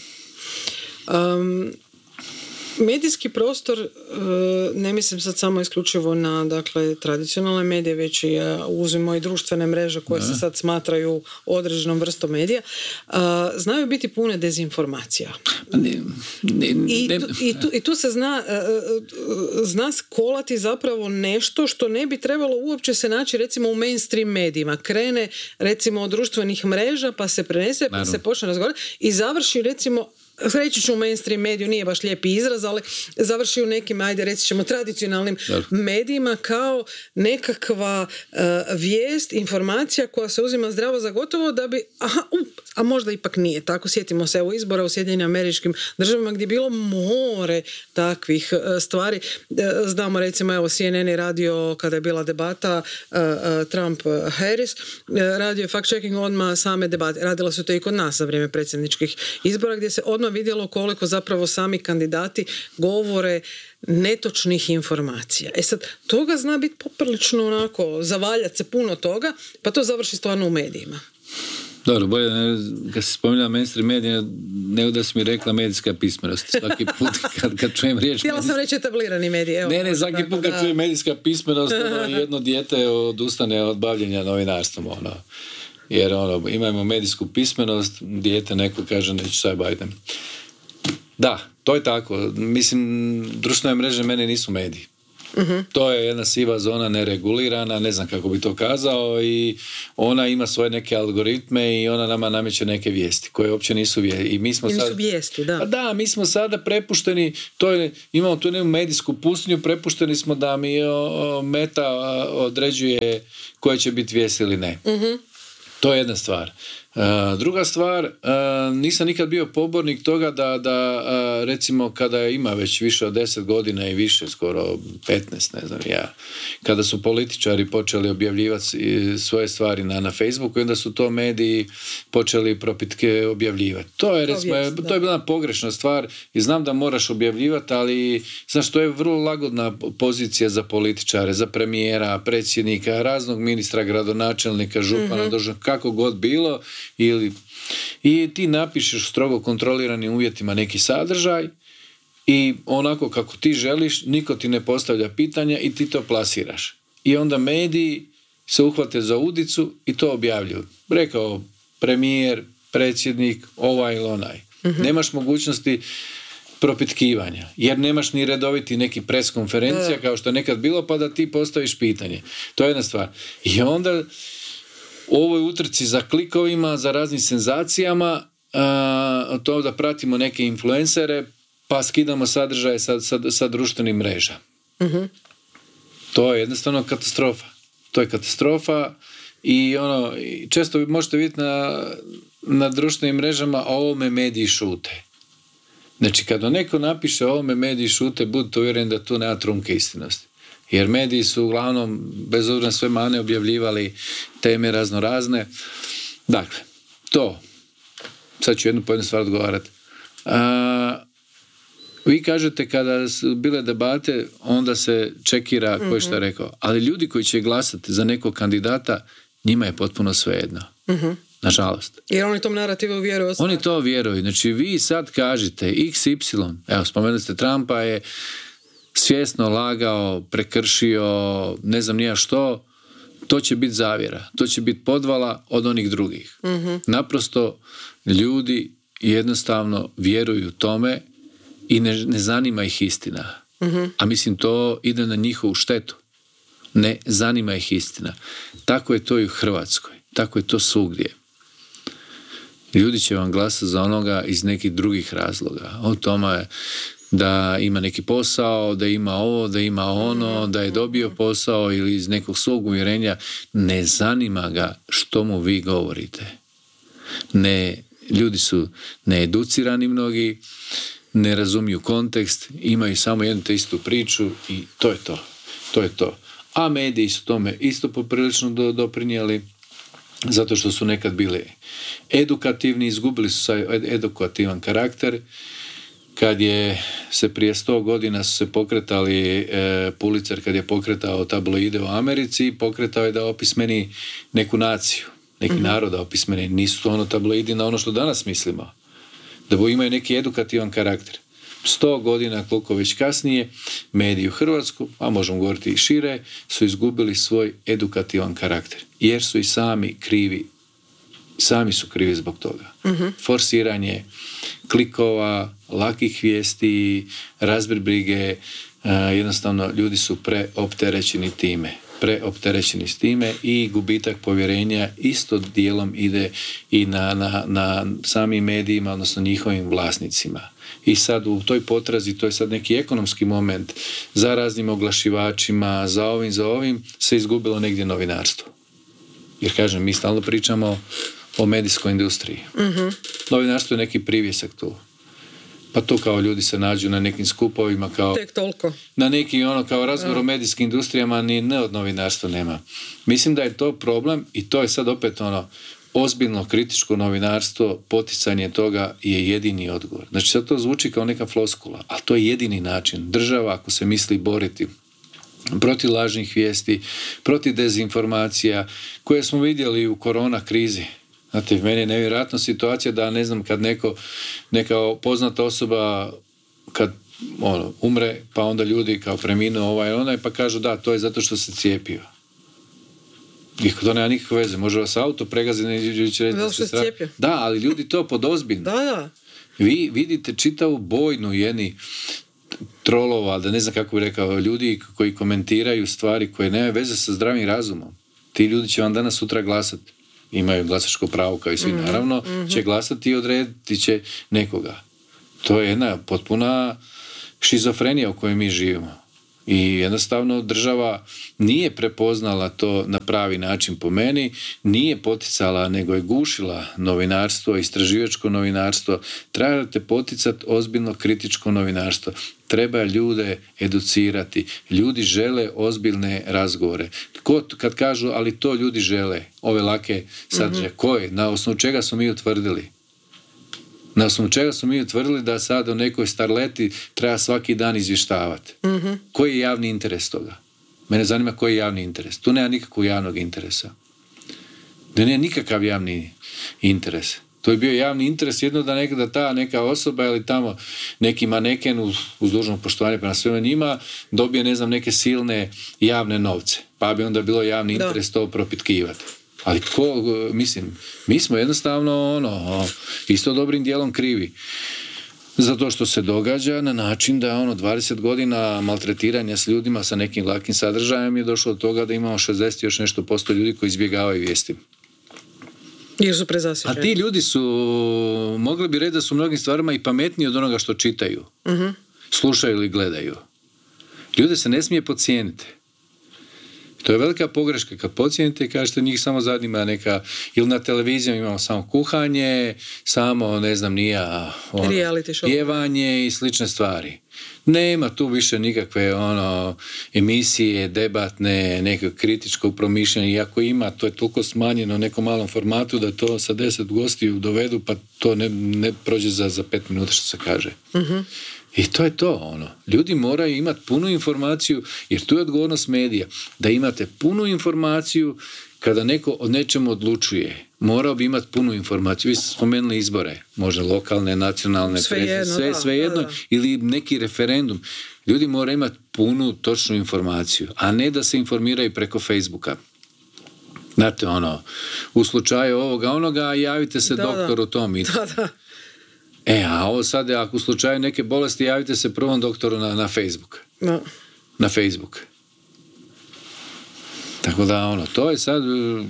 Um, medijski prostor, ne mislim sad samo isključivo na dakle, tradicionalne medije, već i uzmimo i društvene mreže koje ne. se sad smatraju određenom vrstom medija, znaju biti pune dezinformacija. Ne, ne, ne. I, tu, i, tu, I tu se zna, zna skolati zapravo nešto što ne bi trebalo uopće se naći recimo u mainstream medijima. Krene recimo od društvenih mreža pa se prenese, pa Naravno. se počne razgovarati i završi recimo reći ću u mainstream mediju, nije baš lijepi izraz, ali završi u nekim, ajde reći ćemo, tradicionalnim Dar. medijima kao nekakva uh, vijest, informacija koja se uzima zdravo za gotovo da bi, aha, up, a možda ipak nije tako. Sjetimo se evo izbora u Sjedinjenim Američkim Državama gdje je bilo more takvih uh, stvari. Uh, znamo recimo, evo C N N je radio kada je bila debata uh, uh, Trump-Harris, uh, radio je fact-checking odmah same debate. Radilo se to i kod nas za vrijeme predsjedničkih izbora gdje se odmah vidjelo koliko zapravo sami kandidati govore netočnih informacija. E sad, toga zna biti poprilično onako, zavaljati se puno toga, pa to završi stvarno u medijima. Dobro, bolje ne, kad se spominjala mainstream medija, nego da si mi rekla medijska pismenost. Svaki put kad, kad čujem riječ... Htjela medijska... sam reći etablirani mediji. Evo, ne, ne, svaki put kad da... čujem medijska pismenost, ono, jedno dijete odustane od bavljenja novinarstvom, ono. Jer ono, imamo medijsku pismenost, dijete neko kaže neću sad baviti. Da, to je tako. Mislim, društvene mreže mene nisu mediji. Uh-huh. To je jedna siva zona neregulirana, ne znam kako bi to kazao, i ona ima svoje neke algoritme i ona nama nameće neke vijesti koje uopće nisu vijesti. I mi smo I nisu sad, vijesti, da. A da, mi smo sada prepušteni, to je, imamo tu neku medijsku pustinju, prepušteni smo da mi o, o, Meta određuje koje će biti vijesti ili ne. Uh-huh. To je jedna stvar. Uh, druga stvar, uh, nisam nikad bio pobornik toga da, da uh, recimo kada ima već više od deset godina i više, skoro petnaest, ne znam ja, kada su političari počeli objavljivati svoje stvari na, na Facebooku i onda su to mediji počeli propitke objavljivati. To je, recimo, je, to je bila pogrešna stvar i znam da moraš objavljivati, ali znaš, to je vrlo lagodna pozicija za političare, za premijera, predsjednika, raznog ministra, gradonačelnika, župana, mm-hmm. dožno, kako god bilo. Ili, i ti napišeš u strogo kontroliranim uvjetima neki sadržaj i onako kako ti želiš, niko ti ne postavlja pitanja i ti to plasiraš. I onda mediji se uhvate za udicu i to objavljuju. Rekao premijer, predsjednik, ovaj ili onaj. Uh-huh. Nemaš mogućnosti propitkivanja, jer nemaš ni redoviti neki pres konferencija uh. kao što je nekad bilo, pa da ti postaviš pitanje. To je jedna stvar. I onda u ovoj utrci za klikovima, za raznim senzacijama, a, to da pratimo neke influencere, pa skidamo sadržaje sa, sa, sa društvenih mreža. Uh-huh. To je jednostavno katastrofa. To je katastrofa i ono, često možete vidjeti na, na društvenim mrežama, a ovome mediji šute. Znači, kada neko napiše ovome mediji šute, budite uvjereni da tu nema trunke istinosti. Jer mediji su uglavnom, bez obzira na sve mane, objavljivali teme razno razne. Dakle, to. Sad ću jednu po jednu stvar odgovarati. A, vi kažete kada su bile debate, onda se čekira ko je šta rekao. Ali ljudi koji će glasati za nekog kandidata, njima je potpuno svejedno. Uh-huh. Nažalost. Jer oni tom narativu vjeruju. Oni to vjeruju. Znači, vi sad kažete iks ipsilon, evo, spomenuli ste Trumpa je svjesno lagao, prekršio, ne znam nija što, to će biti zavjera. To će biti podvala od onih drugih. Uh-huh. Naprosto ljudi jednostavno vjeruju tome i ne, ne zanima ih istina. Uh-huh. A mislim, to ide na njihovu štetu. Ne zanima ih istina. Tako je to i u Hrvatskoj. Tako je to svugdje. Ljudi će vam glasati za onoga iz nekih drugih razloga. O tome da ima neki posao, da ima ovo, da ima ono, da je dobio posao ili iz nekog svog uvjerenja. Ne zanima ga što mu vi govorite. Ne, ljudi su needucirani mnogi, ne razumiju kontekst, imaju samo jednu te istu priču i to je to. To je to. A mediji su tome isto poprilično do, doprinijeli, zato što su nekad bili edukativni, izgubili su taj edukativan karakter. Kad je se prije sto godina su se pokretali, e, Pulitzer kad je pokretao tabloide u Americi, pokretao je da opismeni neku naciju, neki mm-hmm. narod da opismeni. Nisu to ono tabloidi na ono što danas mislimo. Da bo imaju neki edukativan karakter. Sto godina, koliko već kasnije, mediji u Hrvatsku, a možemo govoriti i šire, su izgubili svoj edukativan karakter. Jer su i sami krivi. Sami su krivi zbog toga. Uh-huh. Forsiranje klikova, lakih vijesti, razbrbrige, uh, jednostavno ljudi su preopterećeni time. Preopterećeni s time i gubitak povjerenja isto dijelom ide i na, na, na samim medijima, odnosno njihovim vlasnicima. I sad u toj potrazi, to je sad neki ekonomski moment, za raznim oglašivačima, za ovim, za ovim, se izgubilo negdje novinarstvo. Jer kažem, mi stalno pričamo o medijskoj industriji. Uh-huh. Novinarstvo je neki privjesak tu. Pa tu kao ljudi se nađu na nekim skupovima kao... Tek toliko. Na neki ono kao razgovor uh. o medijskim industrijama, ni ne od novinarstva nema. Mislim da je to problem i to je sad opet ono ozbiljno kritičko novinarstvo, poticanje toga je jedini odgovor. Znači sad to zvuči kao neka floskula, ali to je jedini način. Država ako se misli boriti protiv lažnih vijesti, protiv dezinformacija, koje smo vidjeli u korona krizi. Znate, meni je nevjerojatna situacija da, ne znam, kad neko, neka poznata osoba kad ono, umre, pa onda ljudi kao preminu ovaj onaj, pa kažu da, to je zato što se cijepio. I to nema nikakve veze. Može vas auto pregaziti, ne će reći da se stra... Da, ali ljudi to pod ozbiljno. Da, da. Vi vidite čitavu bojnu jedni trolova, da ne znam kako bi rekao, ljudi koji komentiraju stvari koje nemaju veze sa zdravim razumom. Ti ljudi će vam danas sutra glasati. Imaju glasačko pravo kao i svi, mm-hmm. naravno, mm-hmm. će glasati i odrediti će nekoga. To je jedna potpuna šizofrenija u kojoj mi živimo. I jednostavno država nije prepoznala to na pravi način po meni, nije poticala, nego je gušila novinarstvo, istraživačko novinarstvo. Trebate poticati ozbiljno kritičko novinarstvo. Treba ljude educirati. Ljudi žele ozbiljne razgovore. Ko, kad kažu, ali to ljudi žele, ove lake sadržaje, mm-hmm. koje? Na osnovu čega smo mi utvrdili? Na osnovu čega smo mi utvrdili da sad o nekoj starleti treba svaki dan izvještavati. Mm-hmm. Koji je javni interes toga? Mene zanima koji je javni interes. Tu nema nikakvog javnog interesa. Da nema nikakav javni interes. To je bio javni interes jedno da, neka, da ta neka osoba ili tamo neki maneken uz, uz dužno poštovanje prema svema njima dobije, ne znam, neke silne javne novce. Pa bi onda bilo javni da. interes to propitkivati. Ali ko, mislim, mi smo jednostavno ono, isto dobrim dijelom krivi za to što se događa na način da ono dvadeset godina maltretiranja s ljudima sa nekim lakim sadržajem je došlo do toga da imamo šezdeset još nešto posto ljudi koji izbjegavaju vijesti. Jer su prezasićeni. A ti ljudi su, mogli bi reći da su mnogim stvarima i pametniji od onoga što čitaju, uh-huh. slušaju ili gledaju. Ljude se ne smije podcijeniti. To je velika pogreška kad podcijenite i kažete njih samo zanima neka, ili na televiziji imamo samo kuhanje, samo, ne znam, nija ono, pjevanje i slične stvari. Nema tu više nikakve ono, emisije, debatne, nekog kritičkog promišljanja, iako ima, to je toliko smanjeno u nekom malom formatu da to sa deset gostiju dovedu, pa to ne, ne prođe za, za pet minuta što se kaže. Uh-huh. I to je to, ono. Ljudi moraju imati punu informaciju, jer tu je odgovornost medija, da imate punu informaciju kada neko od nečemu odlučuje. Morao bi imati punu informaciju. Vi ste spomenuli izbore, možda lokalne, nacionalne, sve prezne, jedno, sve, da, sve jedno, da, da. ili neki referendum. Ljudi moraju imati punu, točnu informaciju, a ne da se informiraju preko Facebooka. Znate, ono, u slučaju ovoga, onoga, javite se da, doktoru da. tom i da, da. E, a ovo sad, ako u slučaju neke bolesti, javite se prvom doktoru na, na Facebook. No. Na Facebook. Tako da, ono, to je sad...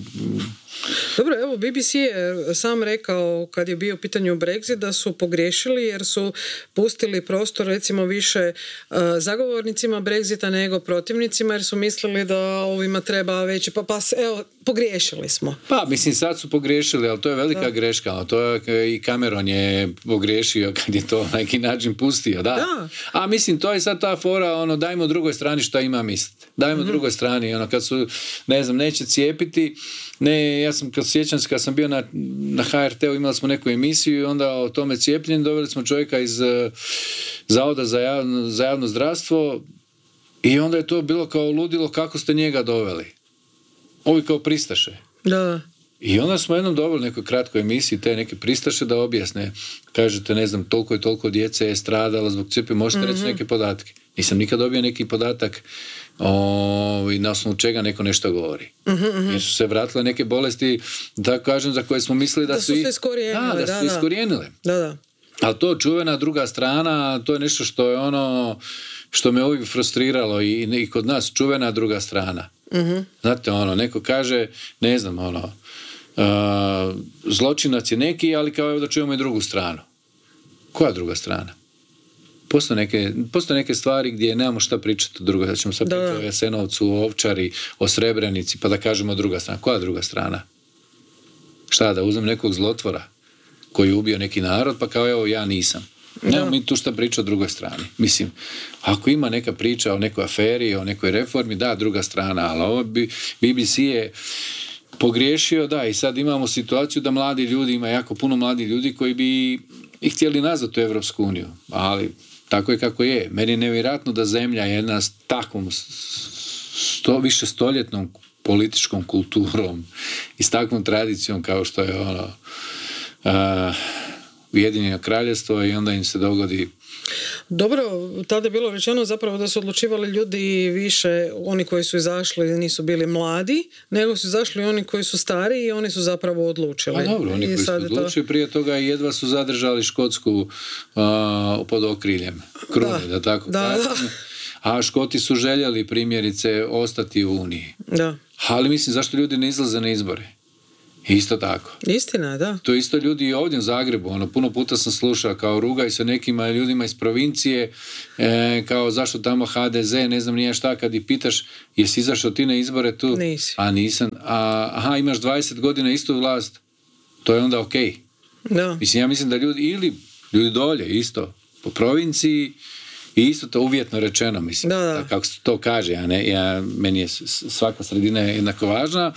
Dobro, evo, B B C je sam rekao kad je bio u pitanju Brexit da su pogriješili jer su pustili prostor recimo više uh, zagovornicima Brexita nego protivnicima jer su mislili da ovima treba veći, pa, pa evo, pogriješili smo. Pa, mislim, sad su pogriješili, ali to je velika da. greška. To je, i Cameron je pogriješio kad je to na neki način pustio, da. da. A mislim, to je sad ta fora, ono, dajmo drugoj strani šta ima misliti. Dajmo mm-hmm. drugoj strani, ono, kad su, ne znam, neće cijepiti, ne, ja sam, kad sjećam se, kad sam bio na, na H R T-u, imali smo neku emisiju i onda o tome cijepljenju doveli smo čovjeka iz uh, Zavoda za javno, za javno zdravstvo i onda je to bilo kao ludilo kako ste njega doveli. Ovi kao pristaše. Da. I onda smo jednom doveli nekoj kratkoj emisiji te neke pristaše da objasne. Kažete, ne znam, toliko i toliko djece je stradalo zbog cijepljenja, možete mm-hmm. reći neke podatke. Nisam nikad dobio neki podatak o, na osnovu čega neko nešto govori. Mm-hmm. Jer su se vratile neke bolesti, da kažem, za koje smo mislili da, da su, su se iskorijenile. Da, da, da su da. iskorijenile. Da, da. Ali to čuvena druga strana, to je nešto što je ono što me uvijek frustriralo i, i kod nas, čuvena druga strana. Mm-hmm. Znate, ono, neko kaže, ne znam, ono, uh, zločinac je neki, ali kao evo da čujemo i drugu stranu. Koja druga strana? Postoje neke, postoje neke stvari gdje nemamo šta pričati o drugoj. Da ćemo sad pričati o Jasenovcu, o Ovčari, o Srebrenici, pa da kažemo druga strana. Koja druga strana? Šta, da uzmem nekog zlotvora koji je ubio neki narod, pa kao evo ja nisam. Nemamo mi tu šta pričati o drugoj strani. Mislim, ako ima neka priča o nekoj aferi, o nekoj reformi, da, druga strana, ali ovo B B C je pogriješio, da, i sad imamo situaciju da mladi ljudi, ima jako puno mladih ljudi koji bi i htjeli nazvat u Evropsku uniju, ali tako je kako je. Meni je nevjerojatno da zemlja jedna s takvom sto, više stoljetnom političkom kulturom i s takvom tradicijom kao što je ono uh, Ujedinjeno kraljevstvo i onda im se dogodi. Dobro, tada je bilo rečeno zapravo da su odlučivali ljudi više, oni koji su izašli nisu bili mladi, nego su izašli oni koji su stari i oni su zapravo odlučili. A dobro, oni I koji su odlučili to... prije toga jedva su zadržali Škotsku uh, pod okriljem krune, da, da tako da, kažem. Da. A Škoti su željeli primjerice ostati u Uniji. Da. Ali mislim, zašto ljudi ne izlaze na izbore? Isto tako. Istina, da. To isto ljudi i ovdje u Zagrebu, ono, puno puta sam slušao kao rugaj sa nekima ljudima iz provincije, e, kao zašto tamo ha de ze, ne znam nije šta, kad ih pitaš jesi izašao ti na izbore tu? Nisi. A nisam. A, aha, imaš dvadeset godina istu vlast, to je onda okej. Da. Mislim, ja mislim da ljudi, ili ljudi dolje, isto, po provinciji, i isto to uvjetno rečeno, mislim, da, da. kako se to kaže, ja ne, ja, meni je svaka sredina jednako važna.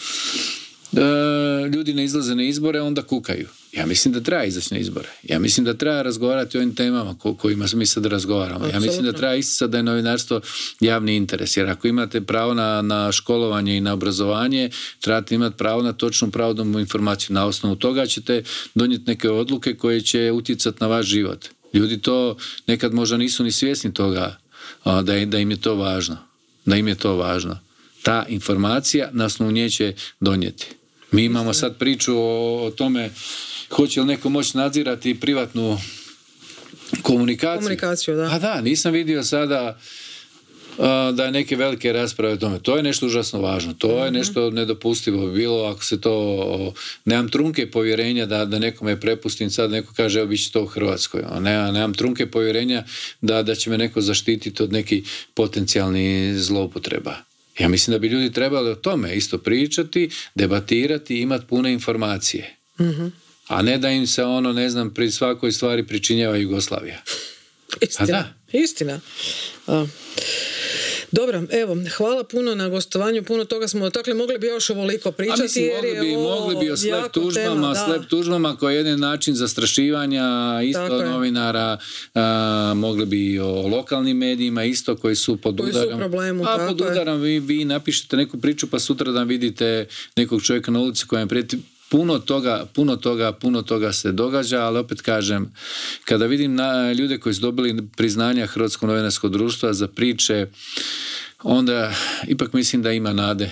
E, ljudi ne izlaze na izbore, onda kukaju. Ja mislim da treba izaći na izbore. Ja mislim da treba razgovarati o ovim temama ko, kojima mi sad razgovaramo. Absolutno. Ja mislim da treba isticati da je novinarstvo javni interes. Jer ako imate pravo na, na školovanje i na obrazovanje, trebate imati pravo na točnu pravodobnu informaciju. Na osnovu toga ćete donijeti neke odluke koje će utjecati na vaš život. Ljudi to nekad možda nisu ni svjesni toga da, je, da im je to važno. Da im je to važno. Ta informacija na osnovu nje će donijeti. Mi imamo sad priču o, o tome hoće li neko moći nadzirati privatnu komunikaciju. Komunikaciju, da. A da, nisam vidio sada a, da je neke velike rasprave o tome. To je nešto užasno važno. To mm-hmm. je nešto nedopustivo bi bilo ako se to... O, nemam trunke povjerenja da, da nekome prepustim sad neko kaže evo bit će to u Hrvatskoj. O, ne, nemam trunke povjerenja da, da će me neko zaštititi od nekih potencijalnih zloupotreba. Ja mislim da bi ljudi trebali o tome isto pričati, debatirati i imati pune informacije. Mm-hmm. A ne da im se ono, ne znam, pri svakoj stvari pričinjava Jugoslavija. Istina. Da. Istina. A. Dobro, evo, hvala puno na gostovanju, puno toga smo dotakli, mogli bi još ovoliko pričati. A mislim, mogli bi, mogli bi o slep tužbama, slep tužbama koji je jedan način zastrašivanja isto novinara, a, mogli bi o lokalnim medijima isto koji su pod koji udarom. Su problemu, a pod udarom vi, vi napišete neku priču pa sutra dan vidite nekog čovjeka na ulici kojem prijeti. Puno toga, puno toga, puno toga se događa, ali opet kažem, kada vidim na ljude koji su dobili priznanja Hrvatskog novinarskog društva za priče, onda ipak mislim da ima nade.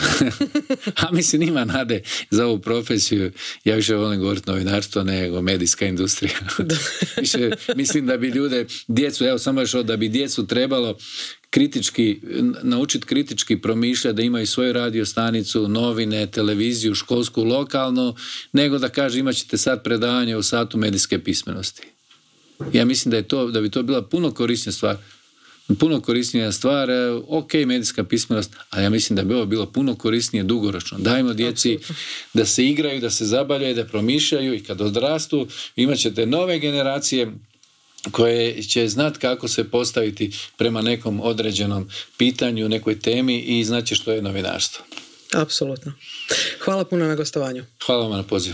A mislim ima nade za ovu profesiju. Ja više volim govoriti novinarstvo nego medijska industrija. Više mislim da bi ljude, djecu, evo samo još da bi djecu trebalo kritički, naučiti kritički promišljati, da imaju svoju radio stanicu, novine, televiziju, školsku, lokalnu, nego da kaže imat ćete sad predavanje u satu medijske pismenosti. Ja mislim da je to, da bi to bila puno korisnija stvar. Puno korisnija stvar, ok, medijska pismenost, ali ja mislim da bi ovo bilo puno korisnije dugoročno. Dajmo djeci da se igraju, da se zabavljaju, da promišljaju i kad odrastu imat ćete nove generacije koje će znati kako se postaviti prema nekom određenom pitanju, nekoj temi i znaće što je novinarstvo. Apsolutno. Hvala puno na gostovanju. Hvala vam na pozivu.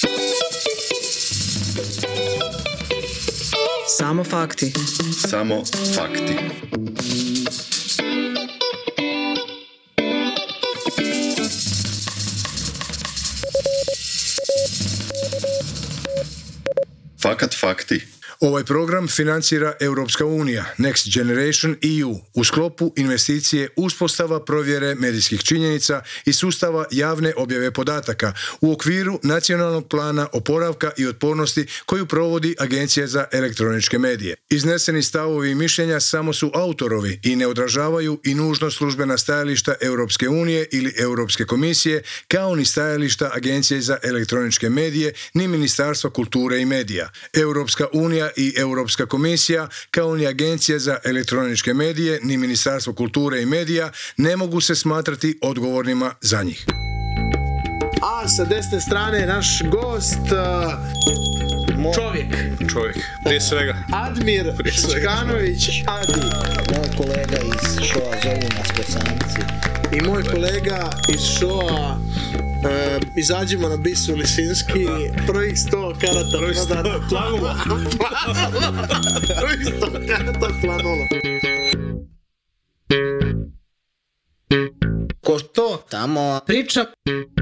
Samo fakti. Samo fakti. Fakat fakti. Ovaj program financira Europska unija, Next Generation E U, u sklopu investicije uspostava provjere medijskih činjenica i sustava javne objave podataka u okviru nacionalnog plana oporavka i otpornosti koju provodi Agencija za elektroničke medije. Izneseni stavovi i mišljenja samo su autorovi i ne odražavaju i nužno službena stajališta Europske unije ili Europske komisije, kao ni stajališta Agencije za elektroničke medije, ni Ministarstva kulture i medija. Europska unija i Europska komisija, kao ni Agencija za elektroničke medije, ni Ministarstvo kulture i medija ne mogu se smatrati odgovornima za njih. A sa desne strane naš gost, uh, čovjek. Čovjek, prije svega. Admir Škanović, Adi. Moj kolega iz šoa zovu nas Bosanci. I moj kolega iz šoa Uh, izađimo na Bisu Lisinski, prvih sto karata prodato. Planulo. Prvih sto karata planulo. Ko to tamo priča